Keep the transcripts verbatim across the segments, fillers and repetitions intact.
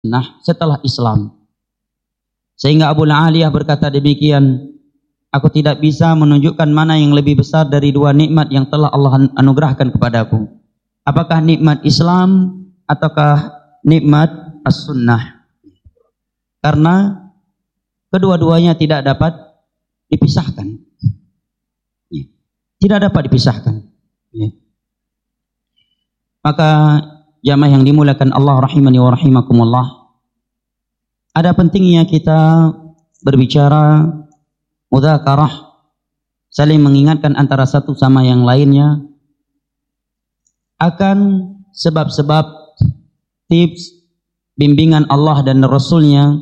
sunnah setelah Islam. Sehingga Abu Aliyah berkata demikian, aku tidak bisa menunjukkan mana yang lebih besar dari dua nikmat yang telah Allah anugerahkan kepadaku. Apakah nikmat Islam ataukah nikmat as-sunnah? Karena kedua-duanya tidak dapat dipisahkan. Tidak dapat dipisahkan. Maka jamaah yang dimuliakan Allah rahimani wa rahimakumullah, ada pentingnya kita berbicara mudzakarah, saling mengingatkan antara satu sama yang lainnya akan sebab-sebab, tips, bimbingan Allah dan Rasulnya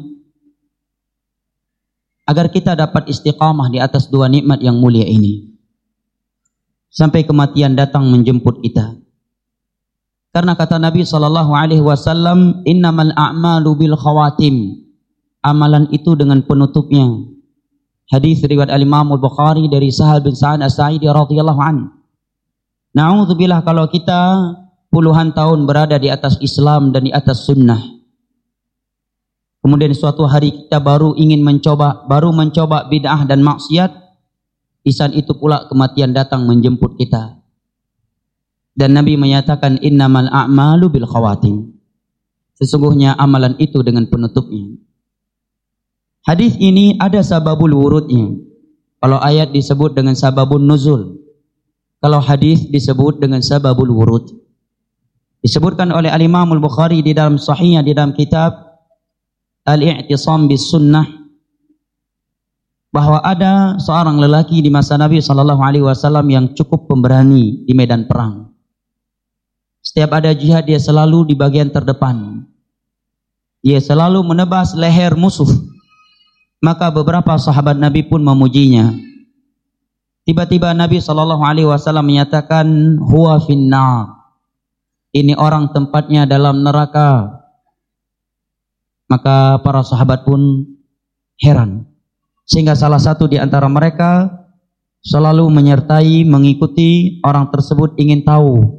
agar kita dapat istiqamah di atas dua nikmat yang mulia ini sampai kematian datang menjemput kita. Karena kata Nabi sallallahu alaihi wasallam, innamal a'malu bil khawatim, amalan itu dengan penutupnya. Hadis riwayat al-Imam al-Bukhari dari Sahal bin Sa'ad as-Sa'idi radhiyallahu anhu. Na'udzubillah kalau kita puluhan tahun berada di atas Islam dan di atas sunnah, kemudian suatu hari kita baru ingin mencoba, baru mencoba bid'ah dan maksiat, di saat itu pula kematian datang menjemput kita. Dan Nabi menyatakan innamal a'malu bil khawatim, sesungguhnya amalan itu dengan penutupnya. Hadis ini ada sababul wurudnya. Kalau ayat disebut dengan sababun nuzul, kalau hadis disebut dengan sababul wurud. Disebutkan oleh al-Imam al-Bukhari di dalam sahihnya, di dalam kitab Al-I'tisam bis Sunnah, bahwa ada seorang lelaki di masa Nabi sallallahu alaihi wasallam yang cukup pemberani di medan perang. Setiap ada jihad dia selalu di bagian terdepan. Dia selalu menebas leher musuh. Maka beberapa sahabat Nabi pun memujinya. Tiba-tiba Nabi sallallahu alaihi wasallam menyatakan huwa finnar, ini orang tempatnya dalam neraka. Maka para sahabat pun heran. Sehingga salah satu di antara mereka selalu menyertai, mengikuti orang tersebut, ingin tahu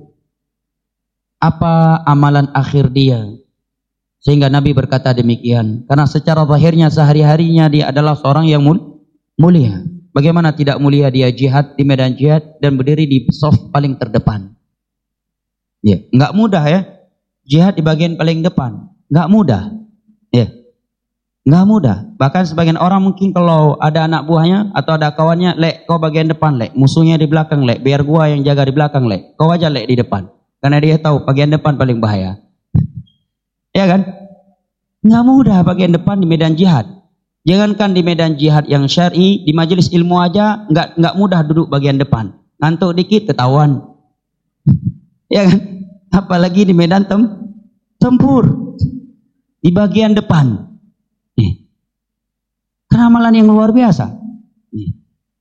apa amalan akhir dia. Sehingga Nabi berkata demikian, karena secara zahirnya sehari-harinya dia adalah seorang yang mulia. Bagaimana tidak mulia dia jihad di medan jihad dan berdiri di soft paling terdepan. Ya, enggak mudah ya. Jihad di bagian paling depan, enggak mudah. Ya. Enggak mudah. Bahkan sebagian orang mungkin kalau ada anak buahnya atau ada kawannya, "Lek, kau bagian depan, Lek. Musuhnya di belakang, Lek. Biar gua yang jaga di belakang, Lek. Kau aja, Lek, di depan." Karena dia tahu bagian depan paling bahaya. Ya kan? Nggak mudah bagian depan di medan jihad. Jangankan di medan jihad yang syar'i, di majelis ilmu aja nggak nggak mudah duduk bagian depan. Ngantuk dikit ketahuan. Ya kan? Apalagi di medan tem tempur di bagian depan. Nih. Keramalan yang luar biasa. Nih.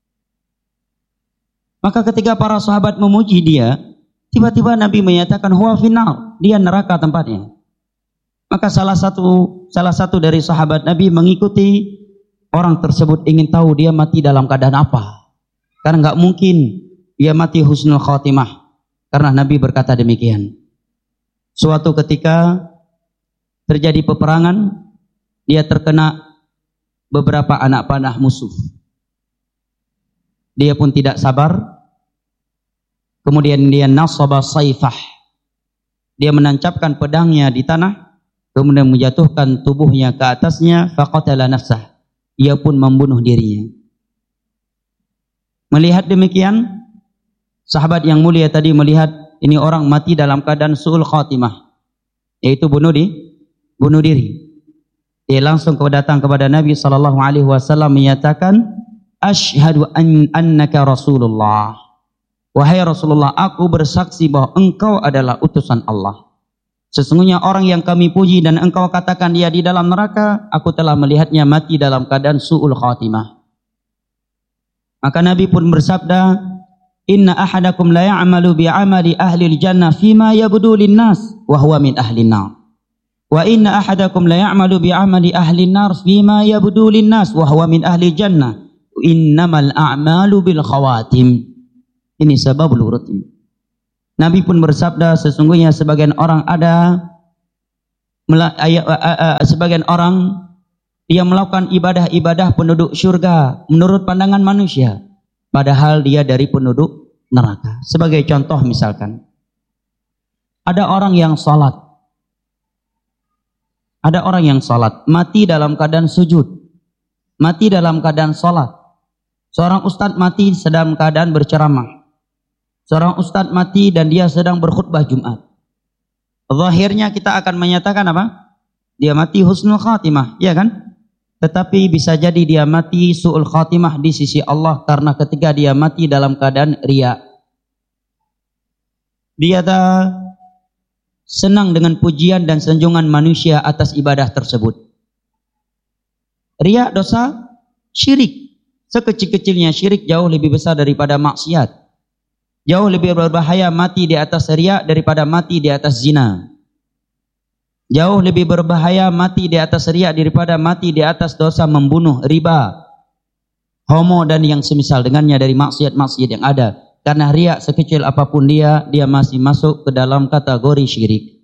Maka ketika para sahabat memuji dia, tiba-tiba Nabi menyatakan huwa finnar, dia neraka tempatnya. Maka salah satu salah satu dari sahabat Nabi mengikuti orang tersebut, ingin tahu dia mati dalam keadaan apa. Karena enggak mungkin dia mati husnul khatimah. Karena Nabi berkata demikian. Suatu ketika terjadi peperangan, dia terkena beberapa anak panah musuh. Dia pun tidak sabar. Kemudian dia nasaba saifah. Dia menancapkan pedangnya di tanah, kemudian menjatuhkan tubuhnya ke atasnya, faqatala nafsah. Ia pun membunuh dirinya. Melihat demikian, sahabat yang mulia tadi melihat ini orang mati dalam keadaan su'ul khatimah, yaitu bunuh di bunuh diri. Dia langsung datang kepada Nabi sallallahu alaihi wasallam menyatakan, "Asyhadu an annaka Rasulullah." Wahai Rasulullah, aku bersaksi bahwa engkau adalah utusan Allah. Sesungguhnya orang yang kami puji dan engkau katakan dia di dalam neraka, aku telah melihatnya mati dalam keadaan su'ul khatimah. Maka Nabi pun bersabda, "Inna ahadakum la ya'malu bi'amali ahli al-jannah fima yabdu lin-nas wa huwa min ahli an-nar. Wa inna ahadakum la ya'malu bi'amali ahli an-nar fima yabdu lin-nas wa huwa min ahli al-jannah. Innamal a'malu bil khawatim." Ini sababul wurud. Nabi pun bersabda, sesungguhnya sebagian orang ada sebagian orang dia melakukan ibadah-ibadah penduduk syurga menurut pandangan manusia, padahal dia dari penduduk neraka. Sebagai contoh misalkan, ada orang yang salat, ada orang yang salat mati dalam keadaan sujud, mati dalam keadaan salat. Seorang ustadz mati sedang keadaan berceramah, seorang ustadz mati dan dia sedang berkhutbah Jumat. Zahirnya kita akan menyatakan apa? Dia mati husnul khatimah, ya kan? Tetapi bisa jadi dia mati su'ul khatimah di sisi Allah, karena ketika dia mati dalam keadaan riya. Dia tak senang dengan pujian dan sanjungan manusia atas ibadah tersebut. Riya dosa syirik. Sekecil-kecilnya syirik jauh lebih besar daripada maksiat. Jauh lebih berbahaya mati di atas riya daripada mati di atas zina. Jauh lebih berbahaya mati di atas riya daripada mati di atas dosa membunuh, riba, homo dan yang semisal dengannya dari maksiat-maksiat yang ada. Karena riya sekecil apapun dia, dia masih masuk ke dalam kategori syirik.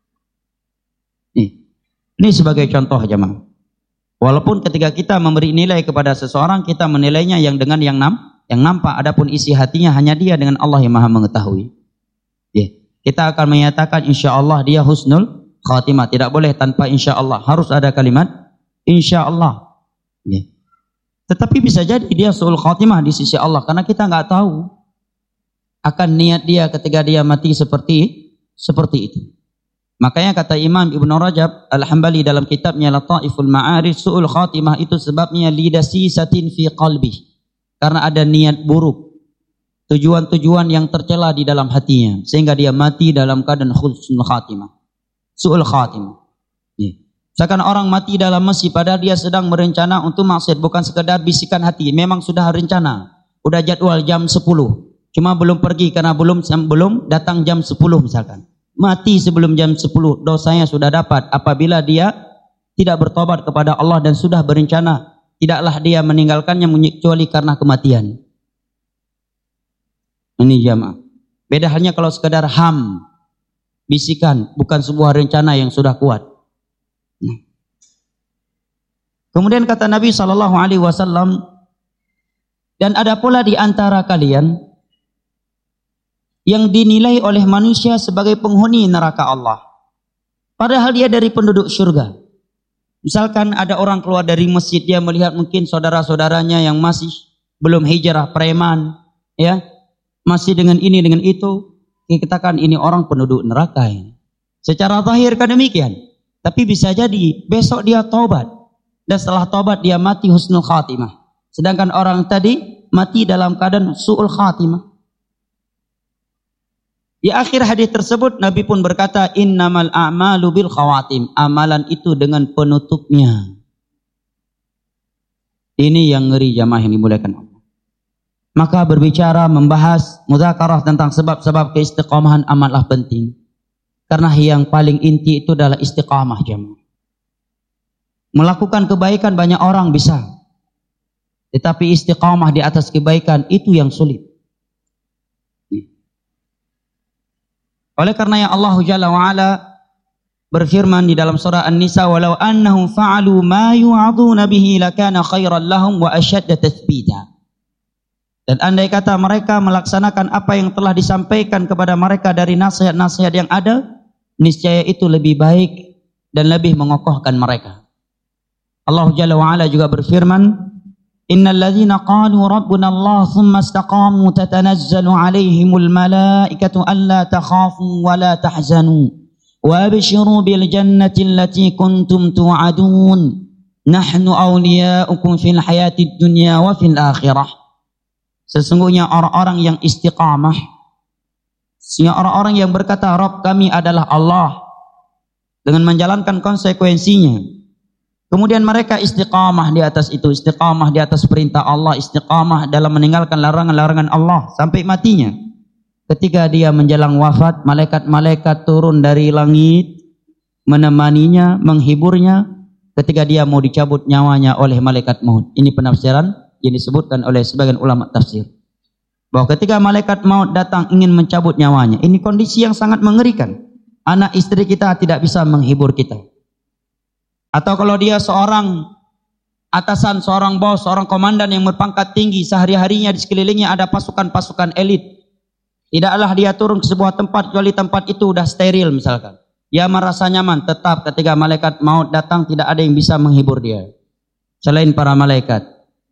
Nih, ini sebagai contoh jemaah. Walaupun ketika kita memberi nilai kepada seseorang, kita menilainya yang dengan yang nam, yang nampak. Adapun isi hatinya hanya dia dengan Allah yang maha mengetahui. Ya, kita akan menyatakan insya Allah dia husnul khatimah. Tidak boleh tanpa insya Allah. Harus ada kalimat insya Allah. Ya. Tetapi bisa jadi dia su'ul khatimah di sisi Allah, karena kita nggak tahu akan niat dia ketika dia mati seperti seperti itu. Makanya kata Imam Ibn Rajab Al-Hambali dalam kitabnya Lataiful Ma'arif, su'ul khatimah itu sebabnya lidasisatin fi qalbih, karena ada niat buruk, tujuan-tujuan yang tercela di dalam hatinya, sehingga dia mati dalam keadaan husnul khatimah. Su'ul khatimah. Ya. Misalkan orang mati dalam masjid padahal dia sedang merencana untuk maksiat, bukan sekedar bisikan hati, memang sudah rencana, udah jadwal jam sepuluh, cuma belum pergi karena belum belum datang jam sepuluh misalkan. Mati sebelum jam sepuluh, dosanya sudah dapat apabila dia tidak bertobat kepada Allah dan sudah berencana tidaklah dia meninggalkannya kecuali karena kematian. Ini jamaah. Beda halnya kalau sekedar ham, bisikan, bukan sebuah rencana yang sudah kuat. Nah. Kemudian kata Nabi shallallahu alaihi wasallam, dan ada pula di antara kalian yang dinilai oleh manusia sebagai penghuni neraka Allah, padahal dia dari penduduk surga. Misalkan ada orang keluar dari masjid, dia melihat mungkin saudara-saudaranya yang masih belum hijrah, preman, ya, masih dengan ini dengan itu. Dikatakan ini orang penduduk neraka ini. Secara zahir kan demikian. Tapi bisa jadi besok dia taubat. Dan setelah taubat dia mati husnul khatimah. Sedangkan orang tadi mati dalam keadaan su'ul khatimah. Di akhir hadis tersebut Nabi pun berkata, innamal a'malu bil khawatim. Amalan itu dengan penutupnya. Ini yang ngeri jamaah yang dimuliakan Allah. Maka berbicara, membahas, mudzakarah tentang sebab-sebab keistiqamahan amatlah penting. Karena yang paling inti itu adalah istiqamah jemaah. Melakukan kebaikan banyak orang bisa. Tetapi istiqamah di atas kebaikan itu yang sulit. Oleh karena yang Allah Jalla wa'ala berfirman di dalam surah An-Nisa, walau annahum fa'alu ma yu'aduna bihi lakana khairan lahum wa asyadda tathbita. Dan andai kata mereka melaksanakan apa yang telah disampaikan kepada mereka dari nasihat-nasihat yang ada, niscaya itu lebih baik dan lebih mengokohkan mereka. Allah Jalla wa'ala juga berfirman, innal ladzina qalu rabbuna Allah thumma istaqamu tatanazzalu alaihimul malaikatu alla takhafu wa la tahzanu wa abshiru bil jannati allati kuntum tu'adun nahnu awliya'ukum fil hayatid dunya wa fil akhirah. Sesungguhnya orang-orang yang istiqamah, sesungguhnya orang-orang yang berkata Rabb kami adalah Allah dengan menjalankan konsekuensinya. Kemudian mereka istiqamah di atas itu, istiqamah di atas perintah Allah, istiqamah dalam meninggalkan larangan-larangan Allah sampai matinya. Ketika dia menjelang wafat, malaikat-malaikat turun dari langit menemaninya, menghiburnya ketika dia mau dicabut nyawanya oleh malaikat maut. Ini penafsiran yang disebutkan oleh sebagian ulama tafsir, bahwa ketika malaikat maut datang ingin mencabut nyawanya, ini kondisi yang sangat mengerikan. Anak istri kita tidak bisa menghibur kita, Atau kalau dia seorang atasan, seorang bos, seorang komandan yang berpangkat tinggi, sehari-harinya di sekelilingnya ada pasukan-pasukan elit. Tidaklah dia turun ke sebuah tempat kecuali tempat itu sudah steril misalkan. Dia merasa nyaman, tetap ketika malaikat maut datang tidak ada yang bisa menghibur dia selain para malaikat.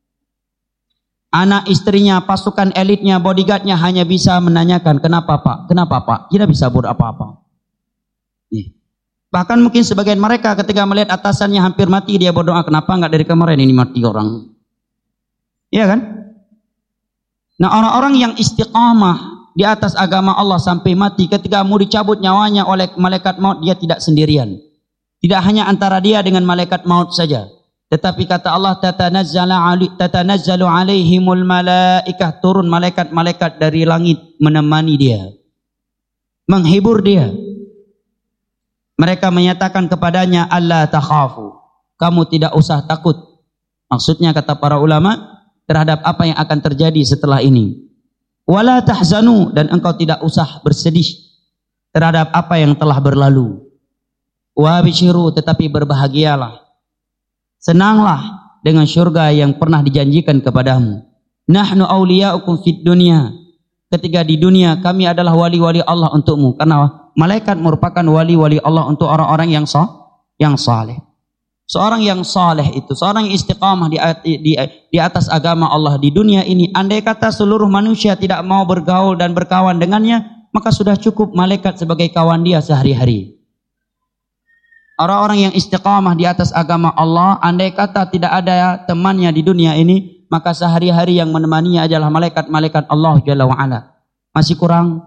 Anak istrinya, pasukan elitnya, bodyguardnya hanya bisa menanyakan, kenapa Pak? Kenapa Pak? Tidak bisa buat apa-apa. Bahkan mungkin sebagian mereka ketika melihat atasannya hampir mati, dia berdoa, kenapa enggak dari kemarin ini mati orang? Iya kan? Nah, orang-orang yang istiqamah di atas agama Allah sampai mati, ketika mau dicabut nyawanya oleh malaikat maut, dia tidak sendirian. Tidak hanya antara dia dengan malaikat maut saja, tetapi kata Allah, tatanazzalu alaihimul malaikah, turun malaikat-malaikat dari langit menemani dia, menghibur dia. Mereka menyatakan kepadanya, Allah takhafu, kamu tidak usah takut. Maksudnya kata para ulama, terhadap apa yang akan terjadi setelah ini. Wala tahzanu, dan engkau tidak usah bersedih terhadap apa yang telah berlalu. Wa bishiru, tetapi berbahagialah, senanglah dengan syurga yang pernah dijanjikan kepadamu. Nahnu awliya'ukum fid dunya, ketika di dunia kami adalah wali-wali Allah untukmu. Karena malaikat merupakan wali-wali Allah untuk orang-orang yang sah, yang saleh. Seorang yang saleh itu, seorang yang istiqamah di, di, di atas agama Allah di dunia ini, andai kata seluruh manusia tidak mau bergaul dan berkawan dengannya, maka sudah cukup malaikat sebagai kawan dia sehari-hari. Orang-orang yang istiqamah di atas agama Allah, andai kata tidak ada temannya di dunia ini, maka sehari-hari yang menemaninya adalah malaikat-malaikat Allah Jalla wa'ala. Masih kurang?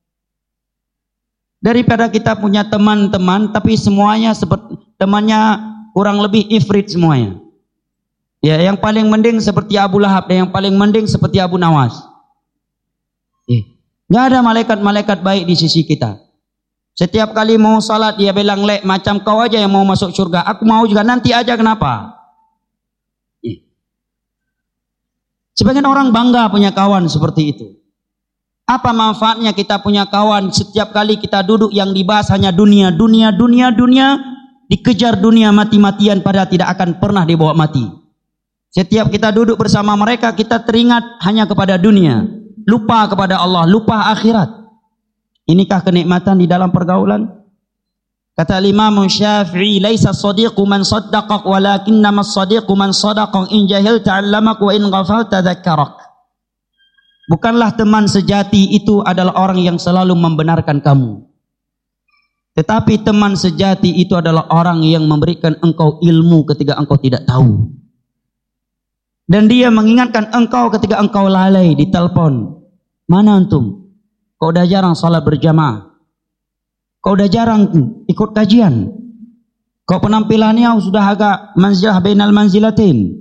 Daripada kita punya teman-teman tapi semuanya seperti temannya kurang lebih ifrit semuanya. Ya, yang paling mending seperti Abu Lahab dan yang paling mending seperti Abu Nawas. Eh, nggak ada malaikat-malaikat baik di sisi kita. Setiap kali mau salat dia bilang, "Lek, macam kau aja yang mau masuk surga. Aku mau juga, nanti aja, kenapa?" Eh. Sebagian orang bangga punya kawan seperti itu. Apa manfaatnya kita punya kawan setiap kali kita duduk yang dibahas hanya dunia, dunia, dunia, dunia, dikejar dunia mati-matian padahal tidak akan pernah dibawa mati. Setiap kita duduk bersama mereka kita teringat hanya kepada dunia, lupa kepada Allah, lupa akhirat. Inikah kenikmatan di dalam pergaulan? Kata Imam Syafi'i, "Laisa as-sadiqu man saddaqak walakinnama as-sadiqu man sadaqak, in jahilta 'allamak wa in ghafalta dzakkarak." Bukanlah teman sejati itu adalah orang yang selalu membenarkan kamu. Tetapi teman sejati itu adalah orang yang memberikan engkau ilmu ketika engkau tidak tahu. Dan dia mengingatkan engkau ketika engkau lalai di telepon. Mana antum? Kau udah jarang salat berjamaah. Kau udah jarang ikut kajian. Kau penampilannya sudah agak manzilah bainal manzilatain.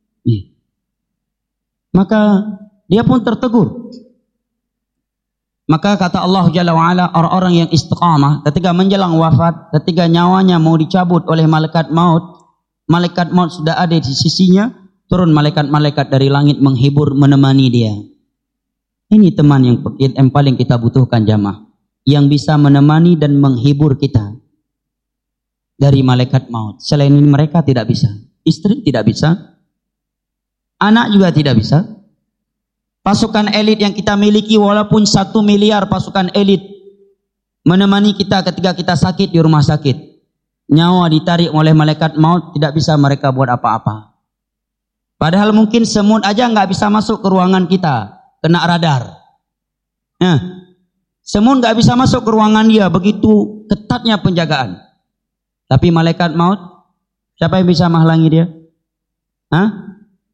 Maka dia pun tertegur. Maka kata Allah Jalla wa'ala, orang-orang yang istiqamah ketika menjelang wafat, ketika nyawanya mau dicabut oleh malaikat maut, malaikat maut sudah ada di sisinya, turun malaikat-malaikat dari langit menghibur, menemani dia. Ini teman yang, yang paling kita butuhkan jamaah, yang bisa menemani dan menghibur kita dari malaikat maut. Selain ini mereka tidak bisa. Istri tidak bisa, anak juga tidak bisa. Pasukan elit yang kita miliki, walaupun satu miliar pasukan elit menemani kita ketika kita sakit di rumah sakit, nyawa ditarik oleh malaikat maut, tidak bisa mereka buat apa-apa. Padahal mungkin semut aja nggak bisa masuk ke ruangan kita, kena radar. Nah, semut nggak bisa masuk ke ruangan dia, begitu ketatnya penjagaan. Tapi malaikat maut, siapa yang bisa menghalangi dia? Hah?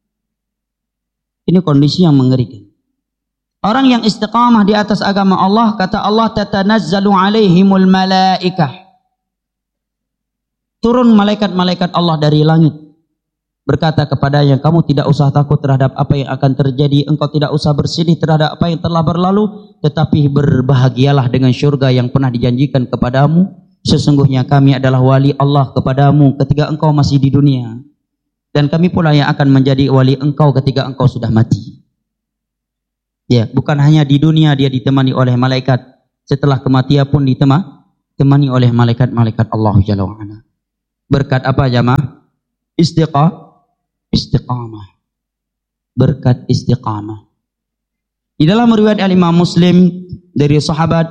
Ini kondisi yang mengerikan. Orang yang istiqamah di atas agama Allah, kata Allah, tatanazzalu alaihimul malaikah. Turun malaikat-malaikat Allah dari langit, berkata kepadanya, kamu tidak usah takut terhadap apa yang akan terjadi, engkau tidak usah bersedih terhadap apa yang telah berlalu, tetapi berbahagialah dengan syurga yang pernah dijanjikan kepadamu. Sesungguhnya kami adalah wali Allah kepadamu ketika engkau masih di dunia. Dan kami pula yang akan menjadi wali engkau ketika engkau sudah mati. Ya, bukan hanya di dunia dia ditemani oleh malaikat, setelah kematian pun ditemani oleh malaikat-malaikat Allah Jalla wa'ala. Berkat apa jamaah? Istiqamah. Istiqamah. Berkat istiqamah. Di dalam riwayat Al-Imam Muslim dari sahabat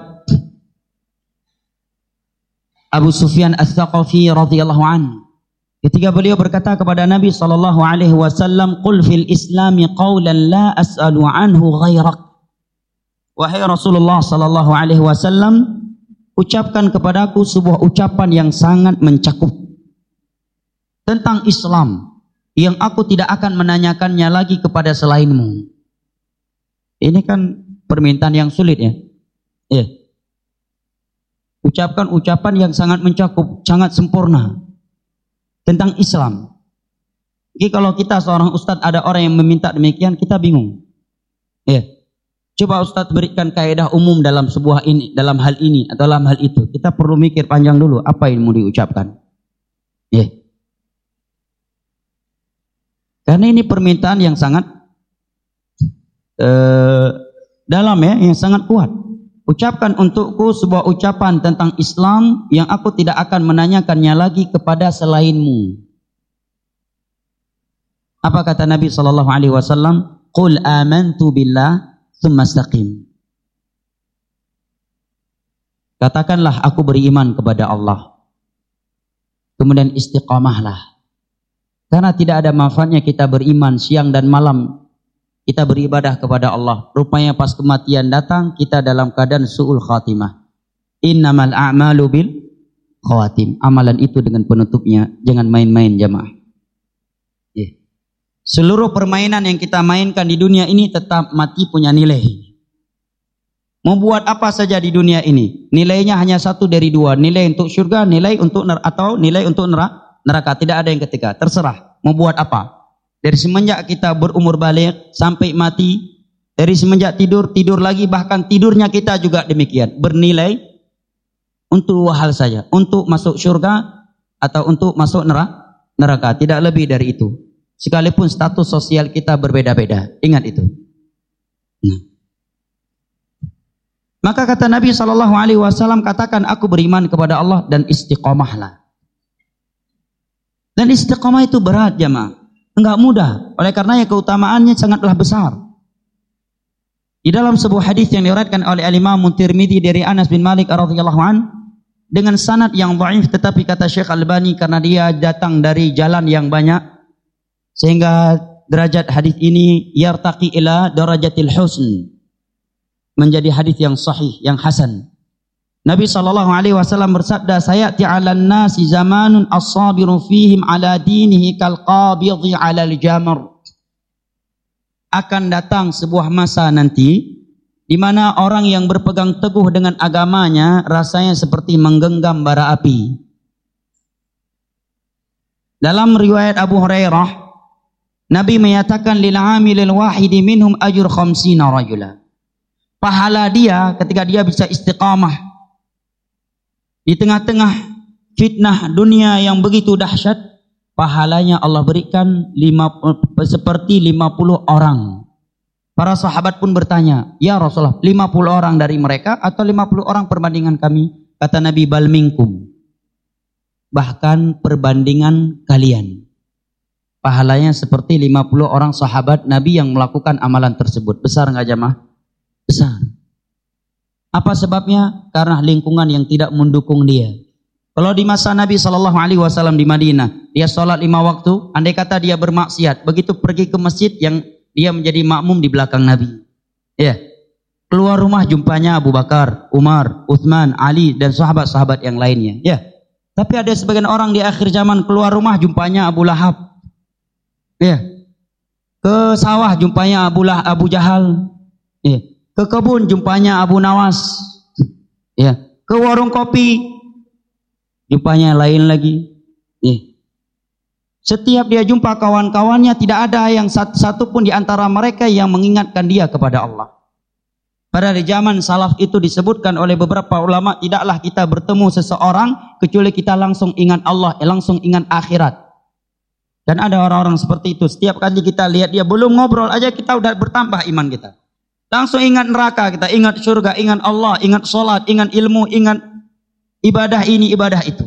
Abu Sufyan Ats-Tsaqafi radhiyallahu anhu, ketika beliau berkata kepada Nabi sallallahu alaihi wasallam, "Qul fil Islami qawlan la as'alu anhu ghairak." Wahai Rasulullah sallallahu alaihi wasallam, ucapkan kepadaku sebuah ucapan yang sangat mencakup tentang Islam yang aku tidak akan menanyakannya lagi kepada selainmu. Ini kan permintaan yang sulit ya. Ya. Ucapkan ucapan yang sangat mencakup, sangat sempurna tentang Islam. Jadi kalau kita seorang ustadz ada orang yang meminta demikian, kita bingung. Ya. Coba ustadz berikan kaidah umum dalam sebuah ini, dalam hal ini atau dalam hal itu. Kita perlu mikir panjang dulu apa yang mau diucapkan. Ya. Karena ini permintaan yang sangat uh, dalam ya, yang sangat kuat. Ucapkan untukku sebuah ucapan tentang Islam yang aku tidak akan menanyakannya lagi kepada selainmu. Apa kata Nabi sallallahu alaihi wasallam? Qul amantu billah tsumma istaqim. Katakanlah aku beriman kepada Allah. Kemudian istiqamahlah. Karena tidak ada manfaatnya kita beriman siang dan malam kita beribadah kepada Allah. Rupanya pas kematian datang kita dalam keadaan su'ul khatimah. Innamal a'malu bil khawatim. Amalan itu dengan penutupnya. Jangan main-main jamaah. Yeah. Seluruh permainan yang kita mainkan di dunia ini tetap mati punya nilai. Membuat apa saja di dunia ini, nilainya hanya satu dari dua. Nilai untuk surga, nilai untuk neraka, atau nilai untuk neraka. Tidak ada yang ketiga. Terserah. Membuat apa? Dari semenjak kita berumur balik sampai mati, dari semenjak tidur, tidur lagi, bahkan tidurnya kita juga demikian. Bernilai untuk hal saja. Untuk masuk surga atau untuk masuk neraka. Tidak lebih dari itu. Sekalipun status sosial kita berbeda-beda. Ingat itu. Nah. Maka kata Nabi shallallahu alaihi wasallam, katakan aku beriman kepada Allah dan istiqomahlah. Dan istiqomah itu berat jamaah. Enggak mudah, oleh karenanya keutamaannya sangatlah besar. Di dalam sebuah hadis yang diriwayatkan oleh Al-Imam Tirmidzi dari Anas bin Malik radhiyallahu an dengan sanad yang dhaif, tetapi kata Syekh Albani karena dia datang dari jalan yang banyak sehingga derajat hadis ini yartaqi ila darajatil husn, menjadi hadis yang sahih, yang hasan. Nabi sallallahu alaihi wasallam bersabda, sayati 'alan nasi zamanun as-sabiru fihim 'ala dinihi kal qabidhi 'alal jamr. Akan datang sebuah masa nanti di mana orang yang berpegang teguh dengan agamanya rasanya seperti menggenggam bara api. Dalam riwayat Abu Hurairah, Nabi menyatakan lil 'amilil wahidi minhum ajr khamsina rajula. Pahala dia ketika dia bisa istiqamah di tengah-tengah fitnah dunia yang begitu dahsyat, pahalanya Allah berikan lima, seperti lima puluh orang. Para sahabat pun bertanya, ya Rasulullah, lima puluh orang dari mereka atau lima puluh orang perbandingan kami? Kata Nabi, bal minkum. Bahkan perbandingan kalian. Pahalanya seperti lima puluh orang sahabat Nabi yang melakukan amalan tersebut. Besar enggak jamaah? Besar. Apa sebabnya? Karena lingkungan yang tidak mendukung dia. Kalau di masa Nabi shallallahu alaihi wasallam di Madinah, dia sholat lima waktu, andai kata dia bermaksiat, begitu pergi ke masjid yang dia menjadi makmum di belakang Nabi. Ya, keluar rumah jumpanya Abu Bakar, Umar, Uthman, Ali dan sahabat-sahabat yang lainnya. Ya, tapi ada sebagian orang di akhir zaman keluar rumah jumpanya Abu Lahab. Ya, ke sawah jumpanya Abu Lah, Abu Jahal. Ya. Ke kebun jumpanya Abu Nawas, ya. Ke warung kopi jumpanya lain lagi, ya. Setiap dia jumpa kawan-kawannya tidak ada yang satu pun di antara mereka yang mengingatkan dia kepada Allah. Pada di zaman salaf itu disebutkan oleh beberapa ulama, tidaklah kita bertemu seseorang kecuali kita langsung ingat Allah, langsung ingat akhirat. Dan ada orang-orang seperti itu. Setiap kali kita lihat dia belum ngobrol aja kita udah bertambah iman kita. Langsung ingat neraka kita, ingat surga, ingat Allah, ingat sholat, ingat ilmu, ingat ibadah ini, ibadah itu.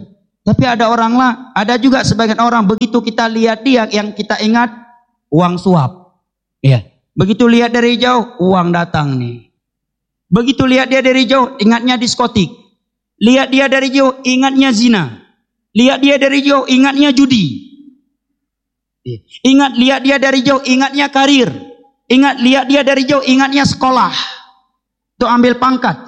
Tapi ada orang lah, ada juga sebagian orang begitu kita lihat dia yang kita ingat uang suap. Iya. Begitu lihat dari jauh uang datang nih. Begitu lihat dia dari jauh ingatnya diskotik. Lihat dia dari jauh ingatnya zina. Lihat dia dari jauh ingatnya judi. Ingat lihat dia dari jauh ingatnya karir. Ingat lihat dia dari jauh ingatnya sekolah. Untuk ambil pangkat.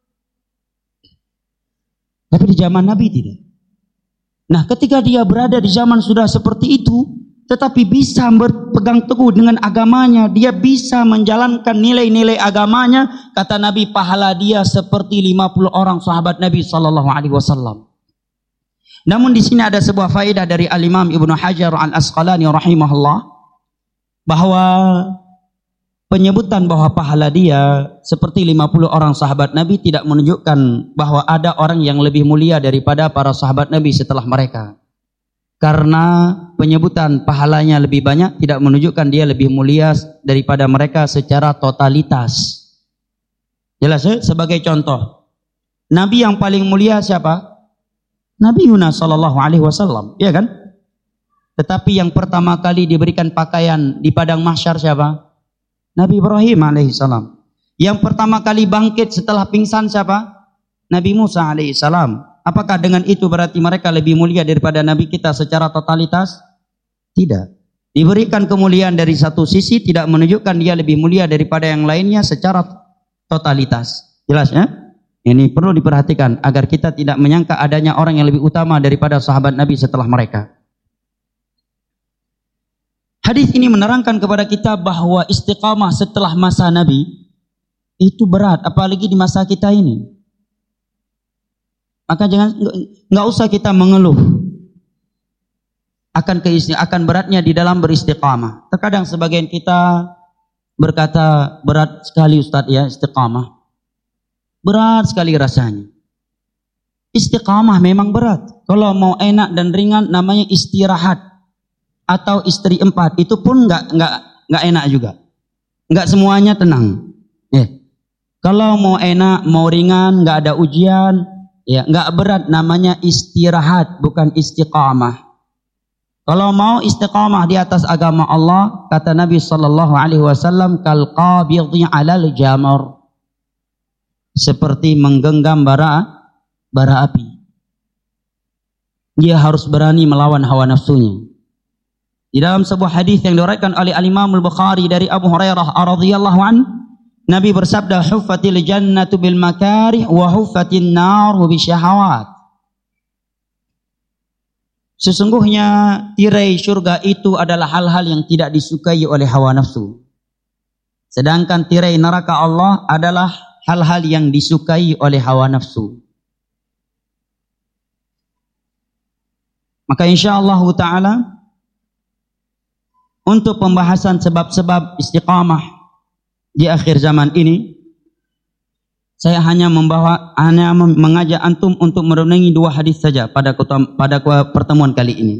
Tapi di zaman Nabi tidak. Nah, ketika dia berada di zaman sudah seperti itu, tetapi bisa berpegang teguh dengan agamanya, dia bisa menjalankan nilai-nilai agamanya, kata Nabi, pahala dia seperti lima puluh orang sahabat Nabi sallallahu alaihi wasallam. Namun di sini ada sebuah faedah dari Al-Imam Ibnu Hajar Al-Asqalani rahimahullah, bahwa penyebutan bahwa pahala dia seperti lima puluh orang sahabat Nabi tidak menunjukkan bahwa ada orang yang lebih mulia daripada para sahabat Nabi setelah mereka. Karena penyebutan pahalanya lebih banyak tidak menunjukkan dia lebih mulia daripada mereka secara totalitas. Jelas ya? Sebagai contoh, Nabi yang paling mulia siapa? Nabi Yunus sallallahu alaihi wasallam, ya kan? Tetapi yang pertama kali diberikan pakaian di padang mahsyar siapa? Nabi Ibrahim alaihissalam. Yang pertama kali bangkit setelah pingsan siapa? Nabi Musa alaihissalam. Apakah dengan itu berarti mereka lebih mulia daripada Nabi kita secara totalitas? Tidak. Diberikan kemuliaan dari satu sisi tidak menunjukkan dia lebih mulia daripada yang lainnya secara totalitas. Jelas ya? Ini perlu diperhatikan agar kita tidak menyangka adanya orang yang lebih utama daripada sahabat Nabi setelah mereka. Hadis ini menerangkan kepada kita bahwa istiqamah setelah masa Nabi itu berat, apalagi di masa kita ini. Maka jangan, nggak usah kita mengeluh akan keisti, akan beratnya di dalam beristiqamah. Terkadang sebagian kita berkata berat sekali Ustaz ya istiqamah, berat sekali rasanya. Istiqamah memang berat. Kalau mau enak dan ringan namanya istirahat. Atau istri empat, itu pun nggak nggak nggak enak juga, nggak semuanya tenang. Ya. Kalau mau enak, mau ringan, nggak ada ujian, ya nggak berat, namanya istirahat, bukan istiqamah. Kalau mau istiqamah di atas agama Allah, kata Nabi Sallallahu Alaihi Wasallam, kal qabidhi alal jamar, seperti menggenggam bara bara api. Dia harus berani melawan hawa nafsunya. Di dalam sebuah hadis yang diriwayatkan oleh Al-Imam Al-Bukhari dari Abu Hurairah radhiyallahu an, Nabi bersabda, "Huffatil jannatu bil makarih wa huffatin naru bisyahawat." Sesungguhnya tirai surga itu adalah hal-hal yang tidak disukai oleh hawa nafsu. Sedangkan tirai neraka Allah adalah hal-hal yang disukai oleh hawa nafsu. Maka insyaallah ta'ala untuk pembahasan sebab-sebab istiqamah di akhir zaman ini, saya hanya membawa, hanya mengajak antum untuk merenungi dua hadis saja pada pada pertemuan kali ini.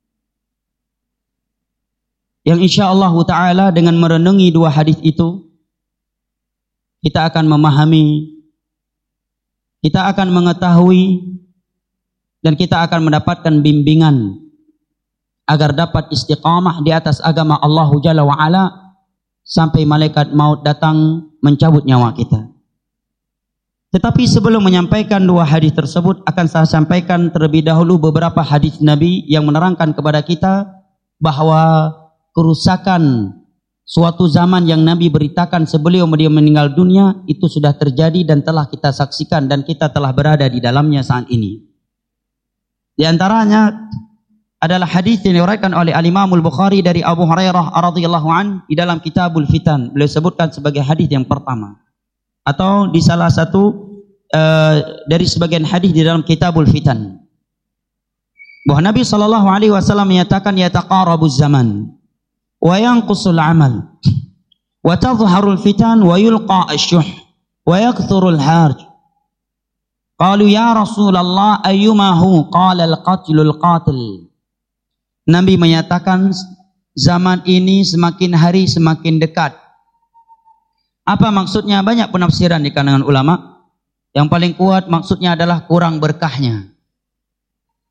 Yang insyaallah ta'ala dengan merenungi dua hadis itu, kita akan memahami, kita akan mengetahui, dan kita akan mendapatkan bimbingan agar dapat istiqamah di atas agama Allah Jalla wa'ala sampai malaikat maut datang mencabut nyawa kita. Tetapi sebelum menyampaikan dua hadis tersebut, akan saya sampaikan terlebih dahulu beberapa hadis Nabi yang menerangkan kepada kita bahwa kerusakan suatu zaman yang Nabi beritakan sebelum dia meninggal dunia itu sudah terjadi dan telah kita saksikan dan kita telah berada di dalamnya saat ini. Di antaranya adalah hadis yang diriwayatkan oleh Al-Imam Al-Bukhari dari Abu Hurairah radhiyallahu an di dalam Kitabul Fitan. Beliau sebutkan sebagai hadis yang pertama, atau di salah satu uh, dari sebagian hadis di dalam Kitabul Fitan, bahwa Nabi sallallahu alaihi wasallam menyatakan, yataqarabuz zaman wa yanqusul amal wa tadhharul fitan wa yulqa asy-syuh wa yakthurul harj. Qalu ya Rasulullah ayyumahu? Qala al-qatlul qatil. Nabi menyatakan zaman ini semakin hari semakin dekat. Apa maksudnya? Banyak penafsiran di kalangan ulama. Yang paling kuat maksudnya adalah kurang berkahnya.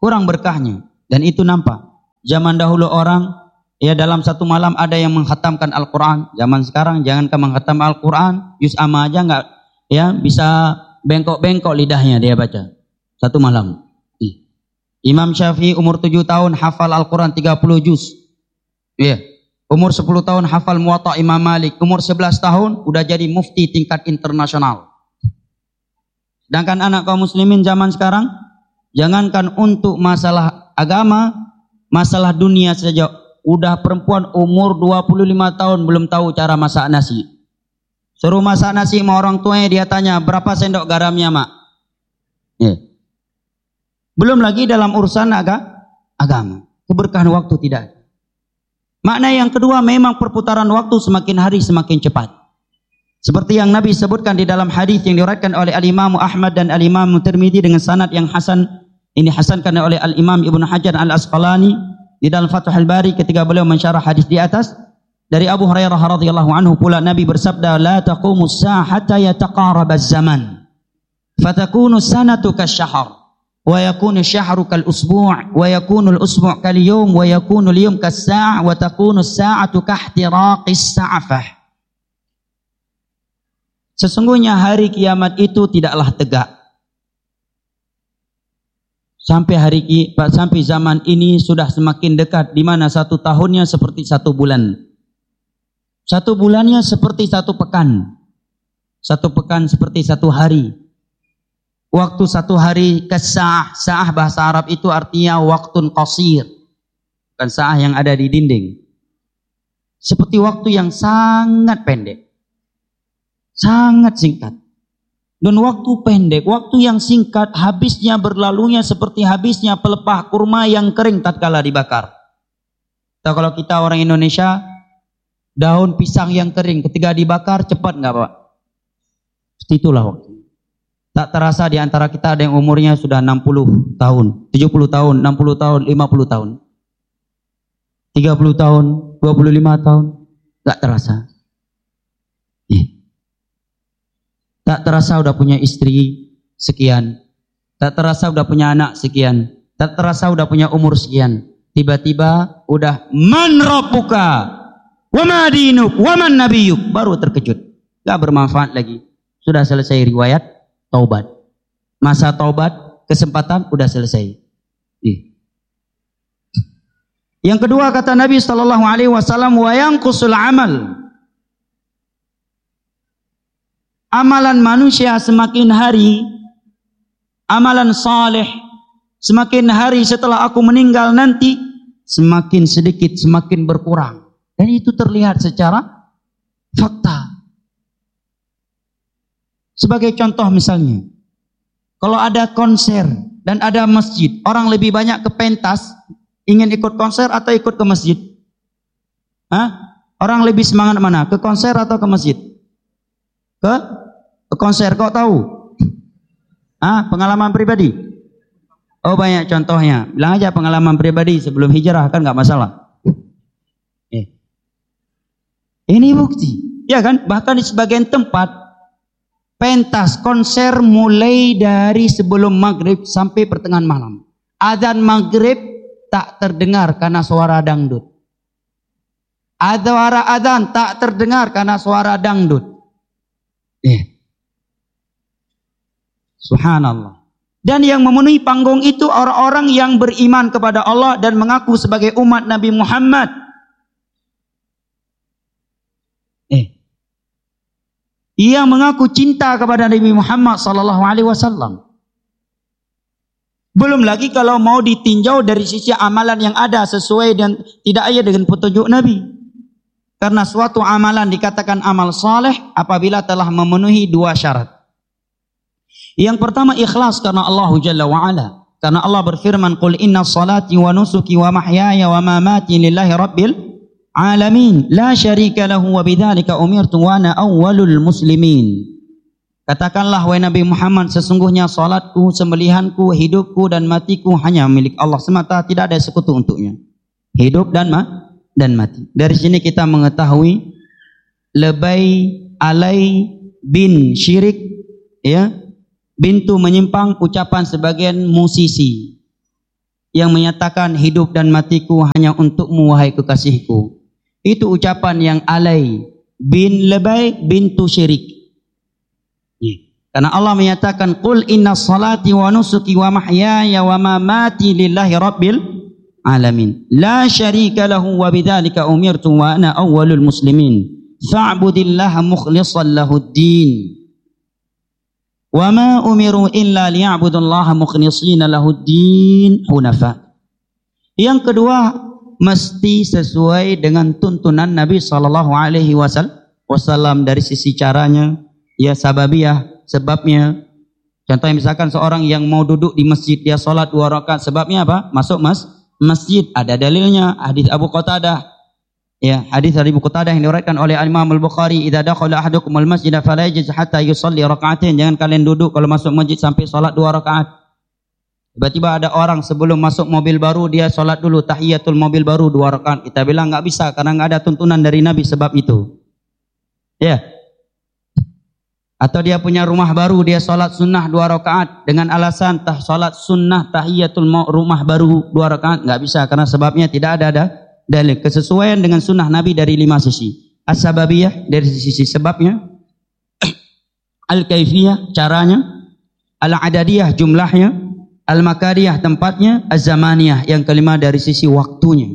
kurang berkahnya. Dan itu nampak. Zaman dahulu orang, ya dalam satu malam ada yang menghatamkan Al-Quran. Zaman sekarang jangankan menghatam Al-Quran, juz amma aja nggak, ya bisa bengkok-bengkok lidahnya dia baca satu malam. Imam Syafi'i umur tujuh tahun hafal Al-Quran tiga puluh juz. Ya. Umur sepuluh tahun hafal Muwatta Imam Malik. Umur sebelas tahun udah jadi mufti tingkat internasional. Sedangkan anak kaum muslimin zaman sekarang, jangankan untuk masalah agama, masalah dunia saja, udah perempuan umur dua puluh lima tahun belum tahu cara masak nasi. Suruh masak nasi sama orang tuanya, dia tanya, berapa sendok garamnya, Mak? Ya. Belum lagi dalam urusan aga, agama. Keberkahan waktu tidak ada. Makna yang kedua, memang perputaran waktu semakin hari semakin cepat. Seperti yang Nabi sebutkan di dalam hadis yang diriwayatkan oleh Al-Imam Ahmad dan Al-Imam Tirmidzi dengan sanad yang hasan. Ini hasankan oleh Al-Imam Ibnu Hajar Al-Asqalani di dalam Fathul Bari ketika beliau mensyarah hadis di atas. Dari Abu Hurairah radhiyallahu anhu pula Nabi bersabda, la taqumu as-sa'a hatta yataqaraba az-zaman. Fatakunu sanatu kasyahr. Wa yakunu syahru kal usbu' wa yakunu al usbu' kal yawm wa yakunu al yawm kas sa' wa takunu as-sa'atu kahtiraqis sa'fah. Sesungguhnya hari kiamat itu tidaklah tegak. Sampai hari sampai zaman ini sudah semakin dekat, di mana satu tahunnya seperti satu bulan. Satu bulannya seperti satu pekan. Satu pekan seperti satu hari. Waktu satu hari kesah, sa'ah bahasa Arab itu artinya waktun qasir. Bukan sa'ah yang ada di dinding. Seperti waktu yang sangat pendek. Sangat singkat. Dan waktu pendek, waktu yang singkat, habisnya berlalunya seperti habisnya pelepah kurma yang kering tatkala dibakar. Tahu kalau kita orang Indonesia, daun pisang yang kering ketika dibakar cepat nggak Pak? Itulah waktu. Tak terasa di antara kita ada yang umurnya sudah enam puluh tahun, tujuh puluh tahun, enam puluh tahun, lima puluh tahun. tiga puluh tahun, dua puluh lima tahun. Tak terasa. Eh. Tak terasa udah punya istri sekian. Tak terasa udah punya anak sekian. Tak terasa udah punya umur sekian. Tiba-tiba udah man rabbuka wa ma dinuk wa man nabiyyuk, baru terkejut. Gak bermanfaat lagi. Sudah selesai riwayat taubat. Masa taubat, kesempatan udah selesai. Yang kedua kata Nabi sallallahu alaihi wasallam, wa yanqusul amal. Amalan manusia semakin hari, amalan saleh semakin hari setelah aku meninggal nanti semakin sedikit, semakin berkurang. Dan itu terlihat secara fakta. Sebagai contoh misalnya, kalau ada konser dan ada masjid, orang lebih banyak ke pentas, ingin ikut konser atau ikut ke masjid? Hah? Orang lebih semangat mana? Ke konser atau ke masjid? Ke, ke konser, kau tahu? Hah? Pengalaman pribadi? Oh banyak contohnya. Bilang aja pengalaman pribadi sebelum hijrah, kan gak masalah. Eh. Ini bukti. Ya kan? Bahkan di sebagian tempat pentas konser mulai dari sebelum maghrib sampai pertengahan malam. Adzan maghrib tak terdengar karena suara dangdut. Suara adzan tak terdengar karena suara dangdut. Eh. Subhanallah. Dan yang memenuhi panggung itu orang-orang yang beriman kepada Allah dan mengaku sebagai umat Nabi Muhammad. Eh. Ia mengaku cinta kepada Nabi Muhammad sallallahu alaihi wasallam. Belum lagi kalau mau ditinjau dari sisi amalan yang ada sesuai dan tidak ada dengan petunjuk Nabi. Karena suatu amalan dikatakan amal saleh apabila telah memenuhi dua syarat. Yang pertama ikhlas karena Allah Jalla wa Ala. Karena Allah berfirman, "Qul inna salati wa nusuki wa mahyaya wa mamati lillahi rabbil alamin la syarika lahu wa bidzalika umirtu wa ana awwalul muslimin." Katakanlah wahai Nabi Muhammad, sesungguhnya salatku, sembelihanku, hidupku dan matiku hanya milik Allah semata, tidak ada sekutu untuknya. Hidup dan ma dan mati. Dari sini kita mengetahui lebay alai bin syirik, ya, bintu menyimpang ucapan sebagian musisi. yang menyatakan hidup dan matiku hanya untukmu wahai kekasihku. Itu ucapan yang alai bin Labay bintu Syirik. Karena Allah menyatakan qul inna salati wa nusuki wa mahyaya wa mamati lillahi rabbil alamin. La syarika lahu wa bidzalika umirtu wa ana awwalul muslimin. Fa'budillaha mukhlishan lahuddin. Wa ma umiru illa liya'budullaha mukhlishina lahuddin hunafa. Yang kedua, mesti sesuai dengan tuntunan Nabi sallallahu alaihi wasallam dari sisi caranya, ya sababiyah, sebabnya. Contohnya misalkan seorang yang mau duduk di masjid, dia salat dua rakaat, sebabnya apa? Masuk mas masjid, ada dalilnya, hadis Abu Qatadah. Ya, hadis dari Abu Qatadah yang diriwayatkan oleh Imam Al-Bukhari, "Idza dakhala ahadukum al-masjid fala yajlis hatta yusalli raka'atain." Jangan kalian duduk kalau masuk masjid sampai salat dua rakaat. Tiba-tiba ada orang sebelum masuk mobil baru, dia salat dulu tahiyatul mobil baru dua rakaat. Kita bilang enggak bisa karena enggak ada tuntunan dari Nabi sebab itu. Ya. Atau dia punya rumah baru, dia salat sunnah dua rakaat dengan alasan tah salat sunnah tahiyatul rumah baru dua rakaat, enggak bisa karena sebabnya tidak ada ada dalil. Kesesuaian dengan sunnah Nabi dari lima sisi. As-sababiyah dari sisi sebabnya, al-kaifiyah caranya, al-adadiyah jumlahnya, al-makariyah tempatnya, az-zamaniyah yang kelima dari sisi waktunya.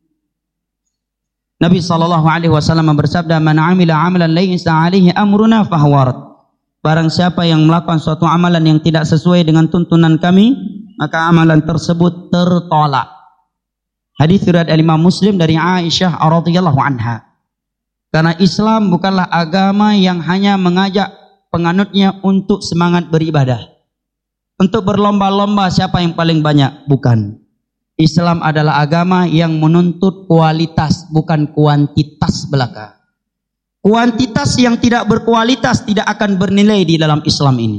Nabi sallallahu alaihi wasallam bersabda, "Man 'amila 'amalan laysa 'alaihi amruna fahuwa rad." Barang siapa yang melakukan suatu amalan yang tidak sesuai dengan tuntunan kami, maka amalan tersebut tertolak. Hadis riwayat Imam Muslim dari Aisyah radhiyallahu anha. Karena Islam bukanlah agama yang hanya mengajak penganutnya untuk semangat beribadah, untuk berlomba-lomba siapa yang paling banyak, bukan. Islam adalah agama yang menuntut kualitas, bukan kuantitas belaka. Kuantitas yang tidak berkualitas tidak akan bernilai di dalam Islam ini.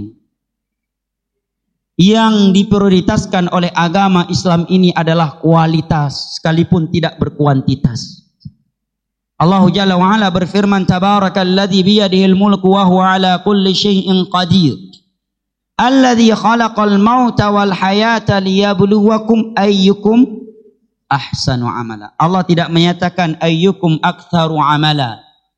Yang diprioritaskan oleh agama Islam ini adalah kualitas sekalipun tidak berkuantitas. Allah Jalla wa Ala berfirman, "Tabarakalladzi biyadihil mulku wa huwa ala kulli syai'in qadir. Alladzi khalaqal mauta wal hayata liyabluwakum ayyukum ahsanu amala." Allah tidak menyatakan ayyukum aktsaru amala,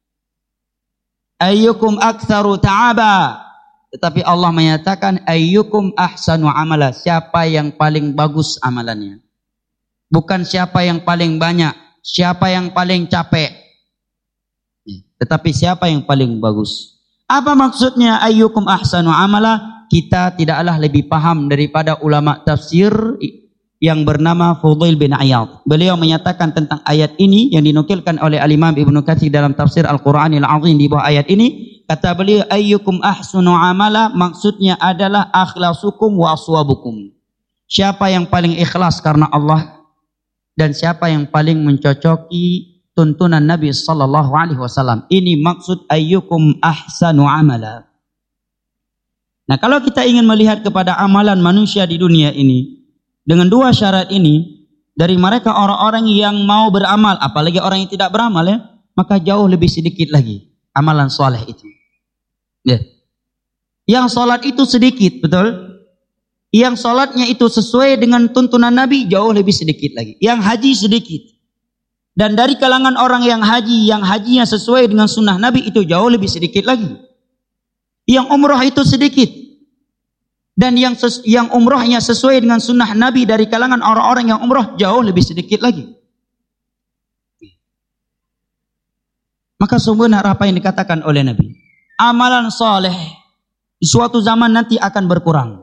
ayyukum aktsaru ta'aba. Tetapi Allah menyatakan ayyukum ahsanu amala, siapa yang paling bagus amalannya. Bukan siapa yang paling banyak, siapa yang paling capek. Tetapi siapa yang paling bagus. Apa maksudnya ayyukum ahsanu amala? Kita tidaklah lebih paham daripada ulama tafsir yang bernama Fudail bin Iyad. Beliau menyatakan tentang ayat ini yang dinukilkan oleh Al-Imam Ibnu Katsir dalam tafsir Al-Qur'anil Azim di bawah ayat ini. Kata beliau, ayyukum ahsanu amala, maksudnya adalah akhlasukum wa aswabukum. Siapa yang paling ikhlas karena Allah dan siapa yang paling mencocoki tuntunan Nabi sallallahu alaihi wasallam. Ini maksud ayyukum ahsanu amala. Nah, kalau kita ingin melihat kepada amalan manusia di dunia ini dengan dua syarat ini, dari mereka orang-orang yang mau beramal, apalagi orang yang tidak beramal ya, maka jauh lebih sedikit lagi amalan soleh itu. Ya. Yang sholat itu sedikit, betul? Yang sholatnya itu sesuai dengan tuntunan Nabi jauh lebih sedikit lagi. Yang haji sedikit. Dan dari kalangan orang yang haji, yang hajinya sesuai dengan sunnah Nabi itu jauh lebih sedikit lagi. Yang umrah itu sedikit. Dan yang ses, yang umrahnya sesuai dengan sunnah Nabi dari kalangan orang-orang yang umrah jauh lebih sedikit lagi. Maka sungguh apa yang dikatakan oleh Nabi, amalan soleh di suatu zaman nanti akan berkurang.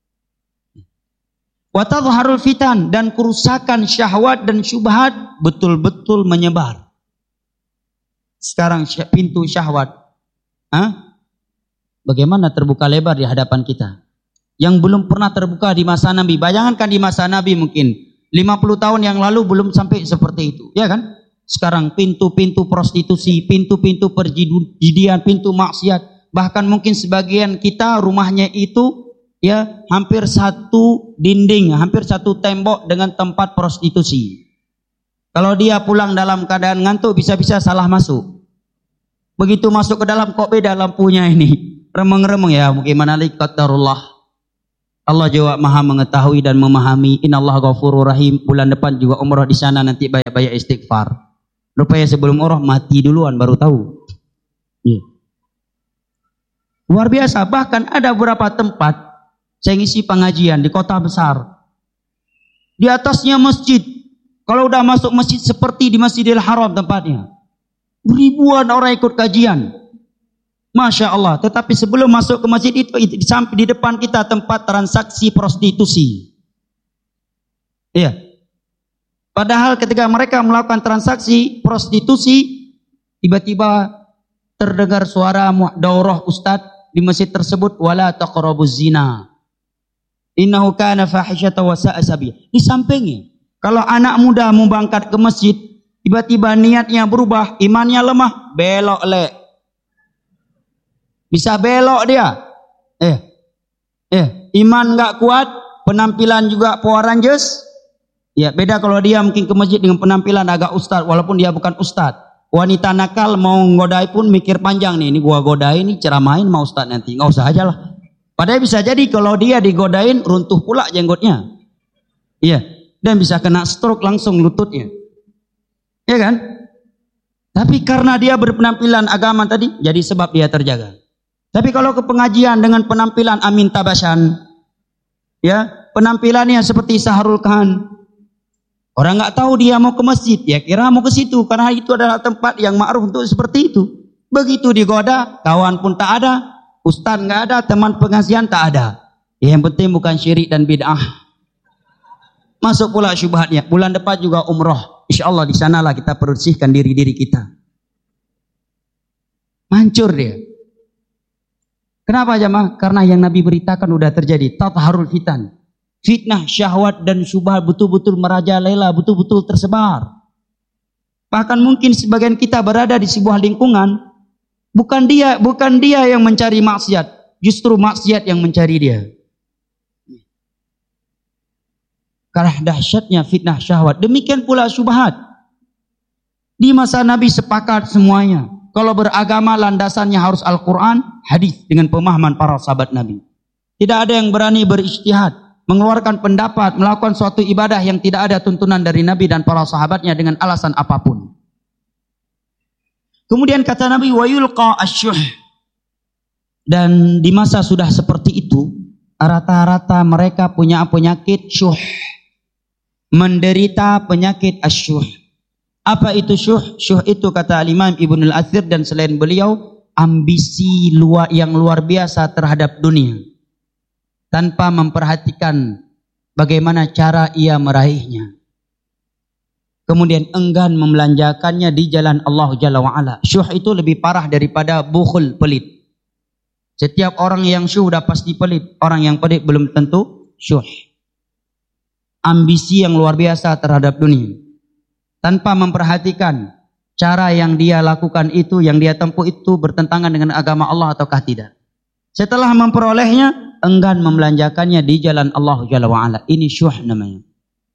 Wa tadhharul fitan, dan kerusakan syahwat dan syubhat betul-betul menyebar. Sekarang pintu syahwat, ha? Bagaimana terbuka lebar di hadapan kita? Yang belum pernah terbuka di masa Nabi. Bayangkan di masa Nabi mungkin lima puluh tahun yang lalu belum sampai seperti itu, ya kan? Sekarang pintu-pintu prostitusi, pintu-pintu perjudian, pintu maksiat. Bahkan mungkin sebagian kita rumahnya itu ya hampir satu dinding, hampir satu tembok dengan tempat prostitusi. Kalau dia pulang dalam keadaan ngantuk, bisa-bisa salah masuk. Begitu masuk ke dalam, kok beda lampunya ini, remeng-remeng, ya bagaimana li qadarullah. Allah juga maha mengetahui dan memahami. Innallaha ghafurur rahim. Bulan depan juga umrah di sana, nanti banyak-banyak istighfar. Rupanya sebelum umrah mati duluan baru tahu. Ya. Luar biasa. Bahkan ada beberapa tempat saya ngisi pengajian di kota besar. Di atasnya masjid. Kalau udah masuk masjid seperti di Masjidil Haram tempatnya. Ribuan orang ikut kajian. Masya Allah. Tetapi sebelum masuk ke masjid itu, di samping di depan kita tempat transaksi prostitusi. Iya. Padahal ketika mereka melakukan transaksi prostitusi, tiba-tiba terdengar suara daurah ustadz di masjid tersebut, wala taqrabuz zina. Innahu kana fahisyatan wa sa'a sabila. Di sampingnya, kalau anak muda mau berangkat ke masjid, tiba-tiba niatnya berubah, imannya lemah, belok lek. Bisa belok dia. Eh, eh, iman nggak kuat, penampilan juga Power Rangers. Ya, beda kalau dia mungkin ke masjid dengan penampilan agak ustad, walaupun dia bukan ustad. Wanita nakal mau ngodai pun mikir panjang nih, ini gua godain, ini ceramain mau ustad nanti, nggak usah aja lah. Padahal bisa jadi kalau dia digodain runtuh pula jenggotnya. Iya, dan bisa kena stroke langsung lututnya. Iya kan? Tapi karena dia berpenampilan agama tadi, jadi sebab dia terjaga. Tapi kalau ke pengajian dengan penampilan Amin Tabasan, ya penampilannya seperti Sahrul Khan, orang nggak tahu dia mau ke masjid, ya kira mau ke situ karena itu adalah tempat yang ma'ruf untuk seperti itu. Begitu digoda, kawan pun tak ada, ustaz nggak ada, teman pengajian tak ada. Ya, yang penting bukan syirik dan bid'ah. Masuk pula syubhatnya. Bulan depan juga umroh. Insya Allah di sanalah kita bersihkan diri-diri kita. Mancur dia. Kenapa jemaah? Karena yang Nabi beritakan sudah terjadi. Tatharul fitan. Fitnah, syahwat dan syubhat betul-betul merajalela, betul-betul tersebar. Bahkan mungkin sebagian kita berada di sebuah lingkungan, bukan dia, bukan dia yang mencari maksiat, justru maksiat yang mencari dia. Karena dahsyatnya fitnah syahwat. Demikian pula syubhat. Di masa Nabi sepakat semuanya. Kalau beragama landasannya harus Al-Quran, hadis dengan pemahaman para sahabat Nabi. Tidak ada yang berani berijtihad, mengeluarkan pendapat, melakukan suatu ibadah yang tidak ada tuntunan dari Nabi dan para sahabatnya dengan alasan apapun. Kemudian kata Nabi, wa yulqa asyuh. Dan di masa sudah seperti itu, rata-rata mereka punya penyakit syuh. Menderita penyakit asyuh. Apa itu syuh? Syuh itu kata Imam Ibnul Athir dan selain beliau, ambisi luar yang luar biasa terhadap dunia. Tanpa memperhatikan bagaimana cara ia meraihnya. Kemudian enggan membelanjakannya di jalan Allah Jalla wa'ala. Syuh itu lebih parah daripada bukhul, pelit. Setiap orang yang syuh sudah pasti pelit. Orang yang pelit belum tentu syuh. Ambisi yang luar biasa terhadap dunia. Tanpa memperhatikan cara yang dia lakukan itu, yang dia tempuh itu bertentangan dengan agama Allah ataukah tidak. Setelah memperolehnya, enggan membelanjakannya di jalan Allah Jalla wa'ala. Ini syuh namanya.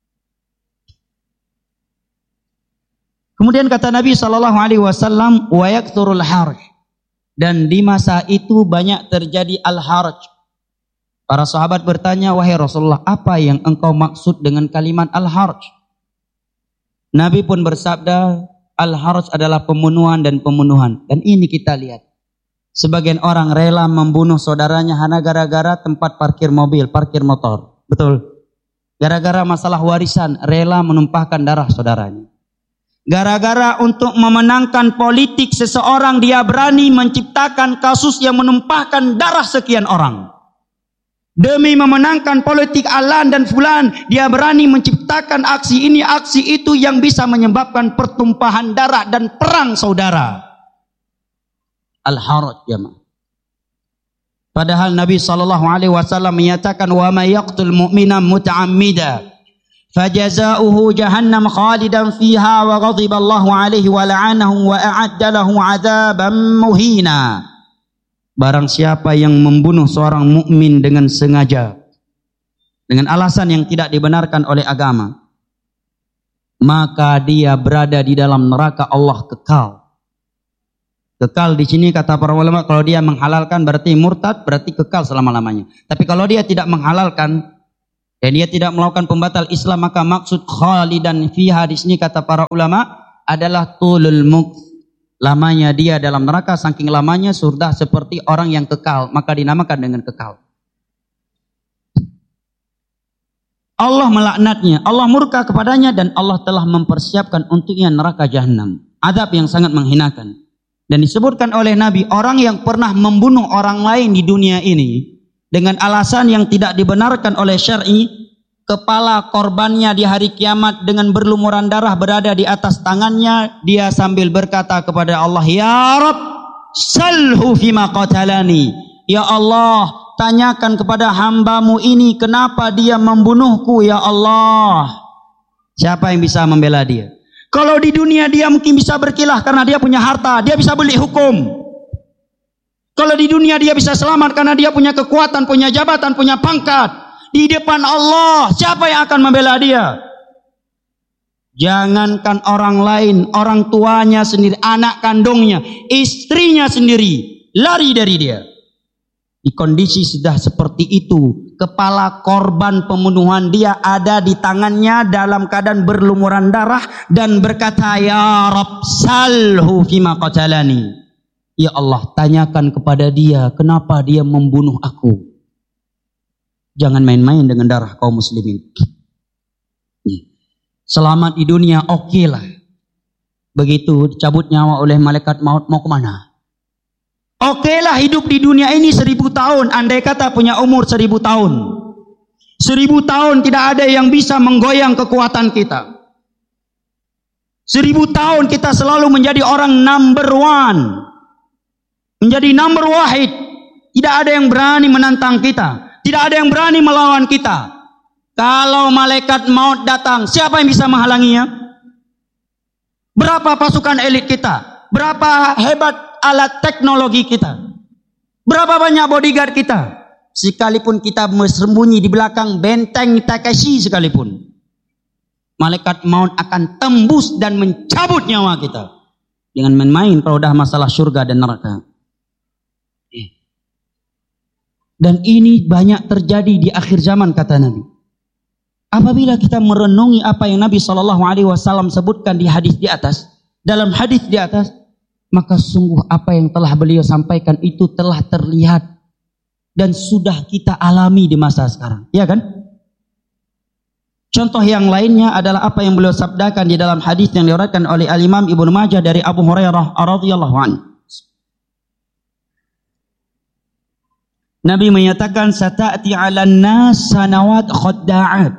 Kemudian kata Nabi shallallahu alaihi wasallam, wa yakthurul harj. Dan di masa itu banyak terjadi al-harj. Para sahabat bertanya, wahai Rasulullah, apa yang engkau maksud dengan kalimat al-harj? Nabi pun bersabda, al-harj adalah pembunuhan dan pembunuhan. Dan ini kita lihat. Sebagian orang rela membunuh saudaranya hanya gara-gara tempat parkir mobil, parkir motor. Betul. Gara-gara masalah warisan, rela menumpahkan darah saudaranya. Gara-gara untuk memenangkan politik seseorang, dia berani menciptakan kasus yang menumpahkan darah sekian orang. Demi memenangkan politik Alan dan Fulan, dia berani menciptakan aksi ini, aksi itu yang bisa menyebabkan pertumpahan darah dan perang saudara. Al-haraj jemaah. Padahal Nabi sallallahu alaihi wasallam menyatakan, wa may yaqtul mu'mina muta'ammida fajazauhu jahannam khalidan fiha wa ghadiba Allahu alaihi wa la'anahu wa a'adda lahu 'adzaban muhina. Barang siapa yang membunuh seorang mukmin dengan sengaja, dengan alasan yang tidak dibenarkan oleh agama, maka dia berada di dalam neraka Allah kekal. Kekal di sini kata para ulama, kalau dia menghalalkan berarti murtad, berarti kekal selama-lamanya. Tapi kalau dia tidak menghalalkan dan dia tidak melakukan pembatal Islam, maka maksud khalidan fiha di sini kata para ulama adalah tulul mukth. Lamanya dia dalam neraka, saking lamanya sudah seperti orang yang kekal, maka dinamakan dengan kekal. Allah melaknatnya, Allah murka kepadanya, dan Allah telah mempersiapkan untuknya neraka jahanam, azab yang sangat menghinakan. Dan disebutkan oleh Nabi, orang yang pernah membunuh orang lain di dunia ini dengan alasan yang tidak dibenarkan oleh syar'i, kepala korbannya di hari kiamat dengan berlumuran darah berada di atas tangannya, dia sambil berkata kepada Allah, "Ya Rabb, salhu fima qatalani." Ya Allah, tanyakan kepada hambamu ini kenapa dia membunuhku, ya Allah. Siapa yang bisa membela dia? Kalau di dunia dia mungkin bisa berkilah karena dia punya harta, dia bisa beli hukum. Kalau di dunia dia bisa selamat karena dia punya kekuatan, punya jabatan, punya pangkat. Di depan Allah, siapa yang akan membela dia? Jangankan orang lain, orang tuanya sendiri, anak kandungnya, istrinya sendiri, lari dari dia. Di kondisi sudah seperti itu, kepala korban pembunuhan dia ada di tangannya dalam keadaan berlumuran darah dan berkata, "Ya Rabb, salhu fima qatalani." Ya Allah, tanyakan kepada dia kenapa dia membunuh aku. Jangan main-main dengan darah kaum muslimin. Selamat di dunia, oke okay lah. Begitu dicabut nyawa oleh malaikat maut, mau kemana? Oke okay lah hidup di dunia ini seribu tahun. Andai kata punya umur seribu tahun. Seribu tahun tidak ada yang bisa menggoyang kekuatan kita. Seribu tahun kita selalu menjadi orang number one. Menjadi number wahid. Tidak ada yang berani menantang kita. Tidak ada yang berani melawan kita. Kalau malaikat maut datang, siapa yang bisa menghalanginya? Berapa pasukan elit kita? Berapa hebat alat teknologi kita? Berapa banyak bodyguard kita? Sekalipun kita bersembunyi di belakang benteng Takeshi sekalipun, malaikat maut akan tembus dan mencabut nyawa kita. Jangan main-main kalau dah masalah surga dan neraka. Dan ini banyak terjadi di akhir zaman kata Nabi. Apabila kita merenungi apa yang Nabi shallallahu alaihi wasallam sebutkan di hadis di atas, dalam hadis di atas, maka sungguh apa yang telah beliau sampaikan itu telah terlihat dan sudah kita alami di masa sekarang, ya kan? Contoh yang lainnya adalah apa yang beliau sabdakan di dalam hadis yang diriwayatkan oleh Al-Imam Ibnu Majah dari Abu Hurairah radhiyallahu anhu. Nabi menyatakan, "Sata'ti 'alan nas sanawat khadda'at.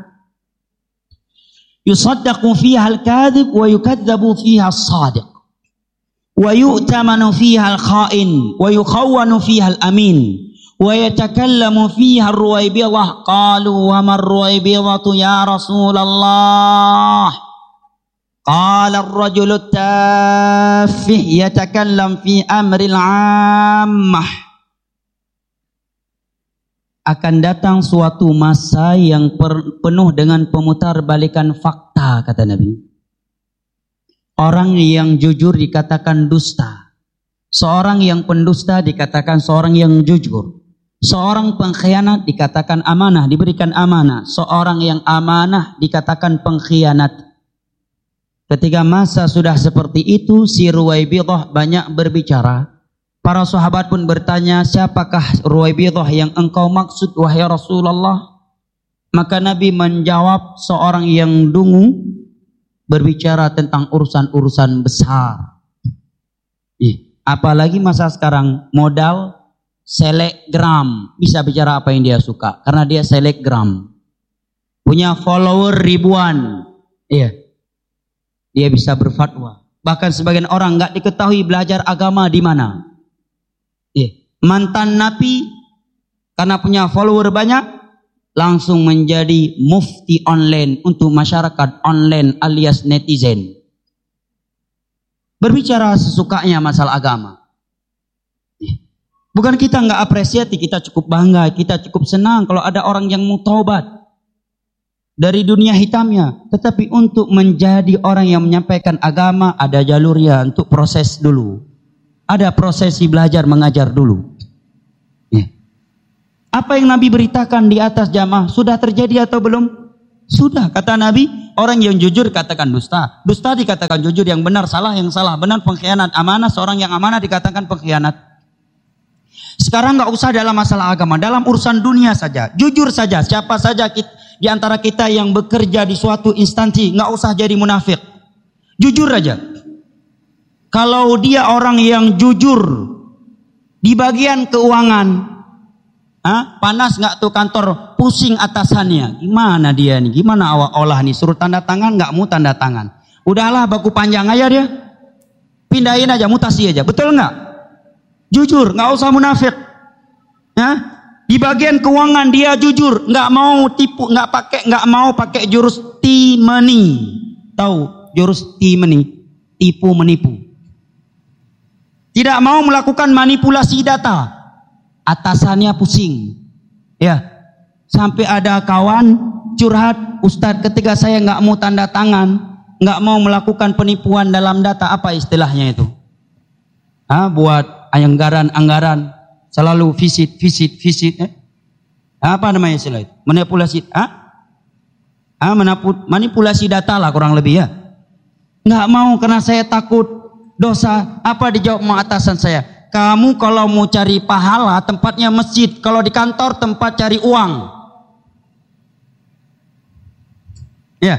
Yusaddaqu fiha al-kadhib wa yukadzabu fiha as-sadiq. Wa yu'tamanu fiha al-kha'in wa yukhawwanu fiha al-amin. Wa yatakallamu fiha ar-ruwaybidah." Qalu wa ma ar-ruwaybidatu ya Rasulullah? Qala ar-rajulu at-taffih yatakallam fi amri al-'ammah. Akan datang suatu masa yang penuh dengan pemutarbalikan fakta, kata Nabi. Orang yang jujur dikatakan dusta. Seorang yang pendusta dikatakan seorang yang jujur. Seorang pengkhianat dikatakan amanah, diberikan amanah. Seorang yang amanah dikatakan pengkhianat. Ketika masa sudah seperti itu, si Ruwaybidah banyak berbicara. Para sahabat pun bertanya, siapakah Ruwaybidah yang engkau maksud wahai Rasulullah? Maka Nabi menjawab, seorang yang dungu berbicara tentang urusan-urusan besar. Ih, apalagi masa sekarang modal selebgram, bisa bicara apa yang dia suka karena dia selebgram. Punya follower ribuan. Iya. Dia bisa berfatwa. Bahkan sebagian orang enggak diketahui belajar agama di mana. Iya. Mantan napi karena punya follower banyak langsung menjadi mufti online untuk masyarakat online alias netizen. Berbicara sesukanya masalah agama. Bukan kita nggak apresiasi, kita cukup bangga, kita cukup senang kalau ada orang yang mau taubat dari dunia hitamnya. Tetapi untuk menjadi orang yang menyampaikan agama ada jalurnya untuk proses dulu. Ada prosesi belajar mengajar dulu. Ya. Apa yang Nabi beritakan di atas jamaah sudah terjadi atau belum? Sudah. Kata Nabi, orang yang jujur katakan dusta. Dusta dikatakan jujur, yang benar salah, yang salah benar, pengkhianat. Amanah, seorang yang amanah dikatakan pengkhianat. Sekarang nggak usah dalam masalah agama, dalam urusan dunia saja. Jujur saja, siapa saja kita, di antara kita yang bekerja di suatu instansi, nggak usah jadi munafik. Jujur aja. Kalau dia orang yang jujur di bagian keuangan, ah, panas nggak tuh kantor, pusing atasannya, gimana dia nih, gimana awak olah nih, suruh tanda tangan nggak mau tanda tangan, udahlah baku panjang aja dia, pindahin aja, mutasi aja, betul nggak? Jujur, nggak usah munafik, ya. Di bagian keuangan dia jujur, nggak mau tipu, nggak pakai, nggak mau pakai jurus timeni, tahu jurus timeni, tipu menipu. Tidak mau melakukan manipulasi data. Atasannya pusing. Ya. Sampai ada kawan curhat, Ustadz, ketika saya nggak mau tanda tangan, nggak mau melakukan penipuan dalam data, apa istilahnya itu? Ah, buat anggaran-anggaran, selalu visit, visit, visit. Eh? Apa namanya istilah itu? Manipulasi, ah? Ah, manipulasi data lah kurang lebih ya. Nggak mau karena saya takut dosa. Apa dijawab sama atasan saya? Kamu kalau mau cari pahala tempatnya masjid, kalau di kantor tempat cari uang. Ya.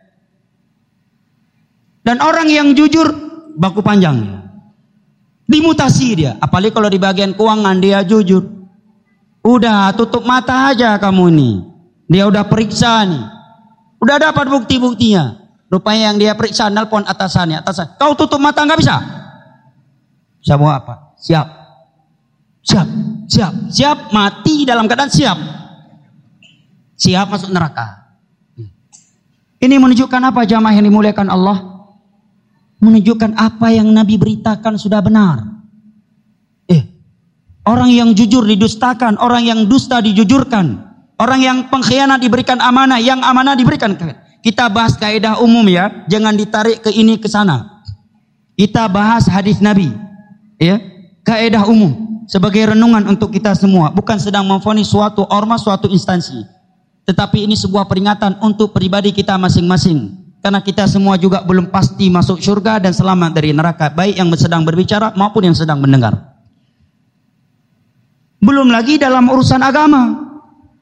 Dan orang yang jujur baku panjang. Dimutasi dia. Apalagi kalau di bagian keuangan dia jujur. Udah tutup mata aja kamu ini. Dia udah periksa nih. Udah dapat bukti-buktinya. Rupanya yang dia periksa nelpon atasannya. Atasan, kau tutup mata nggak bisa? Bisa mau apa? Siap. Siap. Siap. Siap. Mati dalam keadaan siap. Siap masuk neraka. Ini menunjukkan apa jamaah yang dimuliakan Allah? Menunjukkan apa yang Nabi beritakan sudah benar. Eh, orang yang jujur didustakan. Orang yang dusta dijujurkan. Orang yang pengkhianat diberikan amanah. Yang amanah diberikan ke Kita bahas kaidah umum ya, jangan ditarik ke ini ke sana. Kita bahas hadis Nabi, ya, kaidah umum sebagai renungan untuk kita semua, bukan sedang memvonis suatu ormas, suatu instansi. Tetapi ini sebuah peringatan untuk pribadi kita masing-masing, karena kita semua juga belum pasti masuk surga dan selamat dari neraka, baik yang sedang berbicara maupun yang sedang mendengar. Belum lagi dalam urusan agama.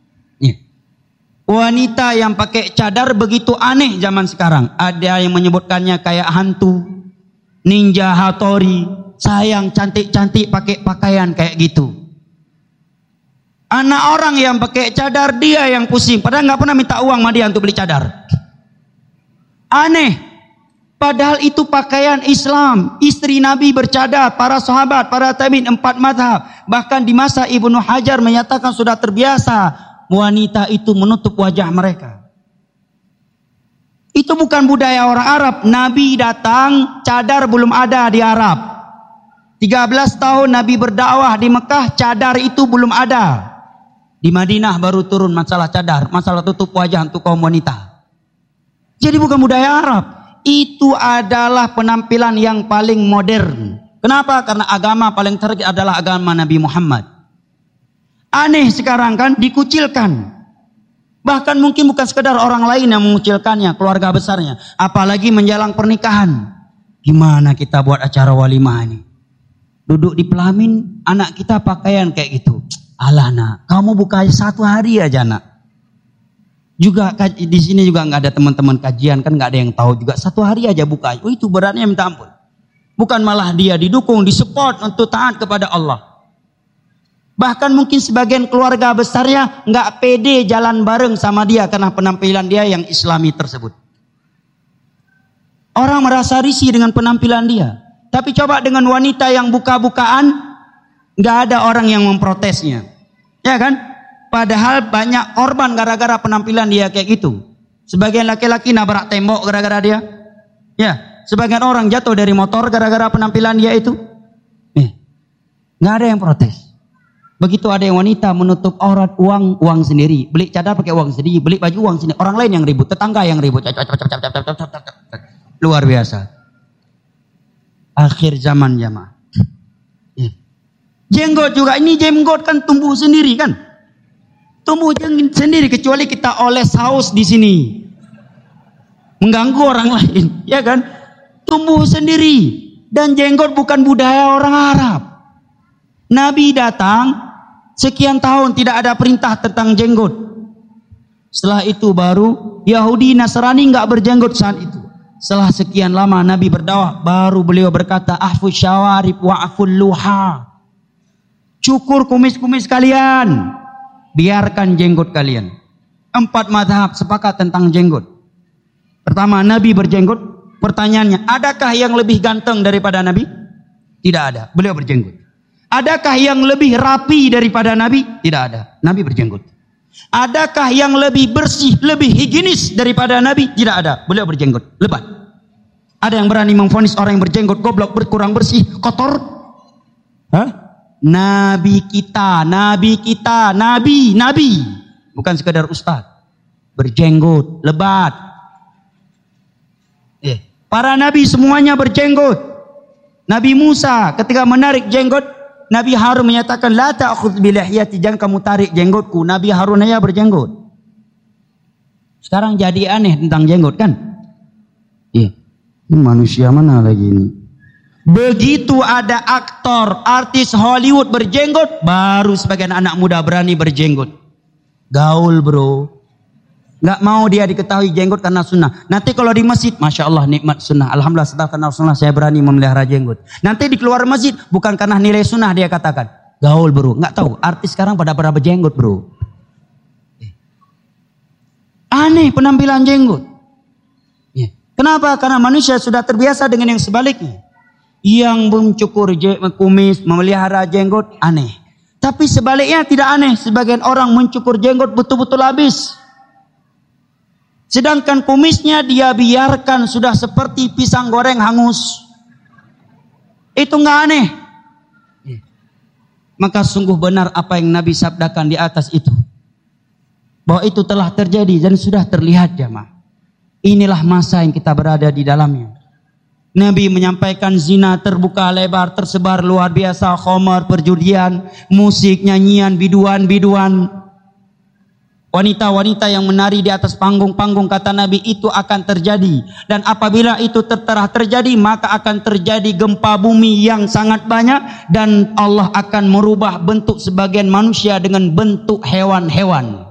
Wanita yang pakai cadar begitu aneh zaman sekarang. Ada yang menyebutkannya kayak hantu, ninja Hattori, sayang cantik-cantik pakai pakaian kayak gitu. Anak orang yang pakai cadar dia yang pusing, padahal nggak pernah minta uang sama dia untuk beli cadar. Aneh. Padahal itu pakaian Islam. Istri Nabi bercadar, para sahabat, para tabi'in, empat mazhab. Bahkan di masa Ibnu Hajar menyatakan sudah terbiasa wanita itu menutup wajah mereka. Itu bukan budaya orang Arab. Nabi datang, cadar belum ada di Arab. tiga belas tahun Nabi berdakwah di Mekah, cadar itu belum ada. Di Madinah baru turun masalah cadar, masalah tutup wajah untuk kaum wanita. Jadi bukan budaya Arab. Itu adalah penampilan yang paling modern. Kenapa? Karena agama paling terbaik adalah agama Nabi Muhammad. Aneh sekarang kan, dikucilkan. Bahkan mungkin bukan sekedar orang lain yang mengucilkannya, keluarga besarnya. Apalagi menjelang pernikahan. Gimana kita buat acara walimah ini? Duduk di pelamin, anak kita pakaian kayak gitu. Alah nak, kamu buka satu hari aja nak. Juga di sini juga nggak ada teman-teman kajian, kan nggak ada yang tahu juga. Satu hari aja buka. Oh itu beratnya minta ampun. Bukan malah dia didukung, disupport untuk taat kepada Allah. Bahkan mungkin sebagian keluarga besarnya nggak pede jalan bareng sama dia karena penampilan dia yang Islami tersebut. Orang merasa risih dengan penampilan dia. Tapi coba dengan wanita yang buka-bukaan, nggak ada orang yang memprotesnya, ya kan? Padahal banyak korban gara-gara penampilan dia kayak gitu. Sebagian laki-laki nabrak tembok gara-gara dia. Ya, sebagian orang jatuh dari motor gara-gara penampilan dia itu. Eh, nggak ada yang protes. Begitu ada yang wanita menutup aurat, uang uang sendiri, beli cadar pakai uang sendiri, beli baju uang sendiri, orang lain yang ribut, tetangga yang ribut, luar biasa. Akhir zaman jamaah. Jenggot juga, ini jenggot kan tumbuh sendiri kan? Tumbuh sendiri kecuali kita oles saus di sini. Mengganggu orang lain, ya kan? Tumbuh sendiri. Dan jenggot bukan budaya orang Arab. Nabi datang sekian tahun tidak ada perintah tentang jenggot. Setelah itu baru Yahudi Nasrani enggak berjenggot saat itu. Setelah sekian lama Nabi berdakwah, baru beliau berkata, ahfu syawarib wa'aful luha. Cukur kumis-kumis kalian, biarkan jenggot kalian. Empat mazhab sepakat tentang jenggot. Pertama, Nabi berjenggot. Pertanyaannya, adakah yang lebih ganteng daripada Nabi? Tidak ada, beliau berjenggot. Adakah yang lebih rapi daripada Nabi? Tidak ada, Nabi berjenggot. Adakah yang lebih bersih, lebih higienis daripada Nabi? Tidak ada, beliau berjenggot. Lebat. Ada yang berani memvonis orang yang berjenggot goblok, berkurang bersih, kotor? Hah? Nabi kita, Nabi kita, Nabi, Nabi. Bukan sekadar ustaz. Berjenggot, lebat. Eh, para Nabi semuanya berjenggot. Nabi Musa ketika menarik jenggot, Nabi Harun menyatakan, la ta'khudh bi lihyati, jangan kamu tarik jenggotku. Nabi Harun aja berjenggot. Sekarang jadi aneh tentang jenggot kan? Iya. Ini manusia mana lagi ini? Begitu ada aktor, artis Hollywood berjenggot, baru sebagian anak muda berani berjenggot. Gaul bro. Gak mau dia diketahui jenggot karena sunnah. Nanti kalau di masjid, Masya Allah nikmat sunnah. Alhamdulillah setelah kenal sunnah saya berani memelihara jenggot. Nanti di keluar masjid, bukan karena nilai sunnah dia katakan. Gaul bro. Gak tahu, artis sekarang pada pada berjenggot bro. Aneh penampilan jenggot. Kenapa? Karena manusia sudah terbiasa dengan yang sebaliknya. Yang mencukur kumis, memelihara jenggot, aneh. Tapi sebaliknya tidak aneh. Sebagian orang mencukur jenggot betul-betul habis. Sedangkan kumisnya dia biarkan sudah seperti pisang goreng hangus. Itu nggak aneh. Maka sungguh benar apa yang Nabi sabdakan di atas itu. Bahwa itu telah terjadi dan sudah terlihat jamaah. Inilah masa yang kita berada di dalamnya. Nabi menyampaikan zina terbuka lebar, tersebar luar biasa, khamar, perjudian, musik, nyanyian, biduan-biduan. Wanita-wanita yang menari di atas panggung-panggung, kata Nabi, itu akan terjadi. Dan apabila itu telah terjadi, maka akan terjadi gempa bumi yang sangat banyak. Dan Allah akan merubah bentuk sebagian manusia dengan bentuk hewan-hewan.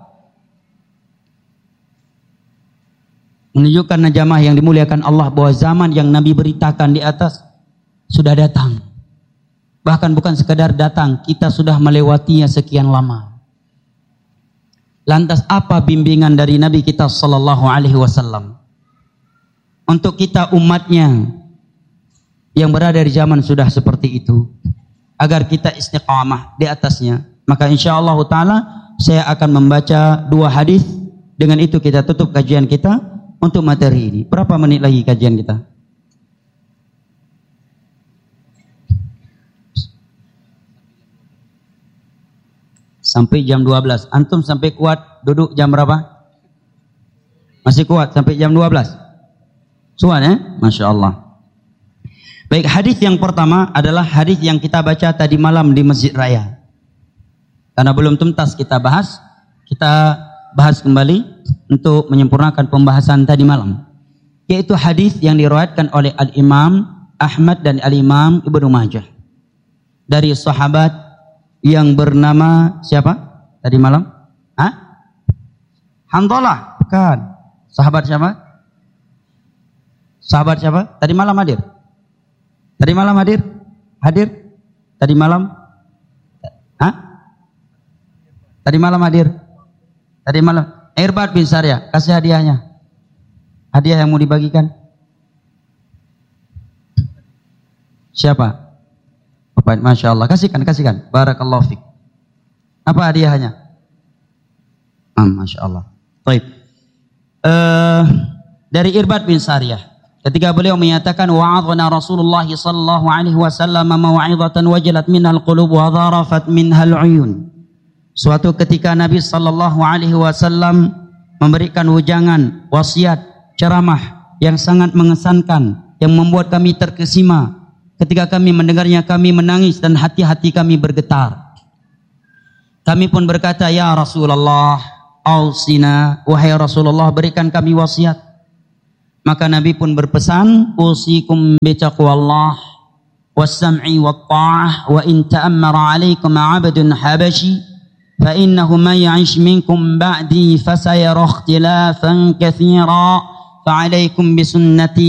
Menunjukkan jamaah yang dimuliakan Allah bahwa zaman yang Nabi beritakan di atas sudah datang. Bahkan bukan sekadar datang, kita sudah melewatinya sekian lama. Lantas apa bimbingan dari Nabi kita sallallahu alaihi wasallam untuk kita umatnya yang berada di zaman sudah seperti itu, agar kita istiqamah di atasnya? Maka insyaallah taala saya akan membaca dua hadis. Dengan itu kita tutup kajian kita untuk materi ini. Berapa menit lagi kajian kita? Sampai jam dua belas. Antum sampai kuat duduk jam berapa? Masih kuat sampai jam dua belas? Suat ya? Masya Allah. Baik, hadis yang pertama adalah hadis yang kita baca tadi malam di Masjid Raya. Karena belum tuntas kita bahas, kita bahas kembali untuk menyempurnakan pembahasan tadi malam. Yaitu hadis yang diriwayatkan oleh Al-Imam Ahmad dan Al-Imam Ibnu Majah. Dari sahabat yang bernama siapa tadi malam? Hah? Hanzalah. Bukan. Sahabat siapa? Sahabat siapa? Tadi malam hadir? Tadi malam hadir? Hadir? Tadi malam? Hah? Tadi malam hadir? Tadi malam? Irbad bin Sariyah. Kasih hadiahnya. Hadiah yang mau dibagikan. Siapa? Bapak, Masya Allah. Kasihkan, kasihkan. Barakallahu fiqh. Apa hadiahnya? Ah, Masya Allah. Baik. Uh, dari Irbad bin Sariyah. Ketika beliau menyatakan wa'adhana Rasulullah sallallahu alaihi wasallam maw'izatan wajilat minhal qulub wa dharafat minhal uyun. Suatu ketika Nabi sallallahu alaihi wasallam memberikan wejangan, wasiat, ceramah yang sangat mengesankan, yang membuat kami terkesima, ketika kami mendengarnya kami menangis dan hati-hati kami bergetar. Kami pun berkata, ya Rasulullah, ausina, wahai Rasulullah, berikan kami wasiat. Maka Nabi pun berpesan, usikum bitaqwallah was-sam'i wat-ta'ah wa in ta'ammara 'alaikum 'abdun habashi fa innahu may ya'ish minkum ba'di fasayara ikhtilafan katsira fa 'alaikum bisunnati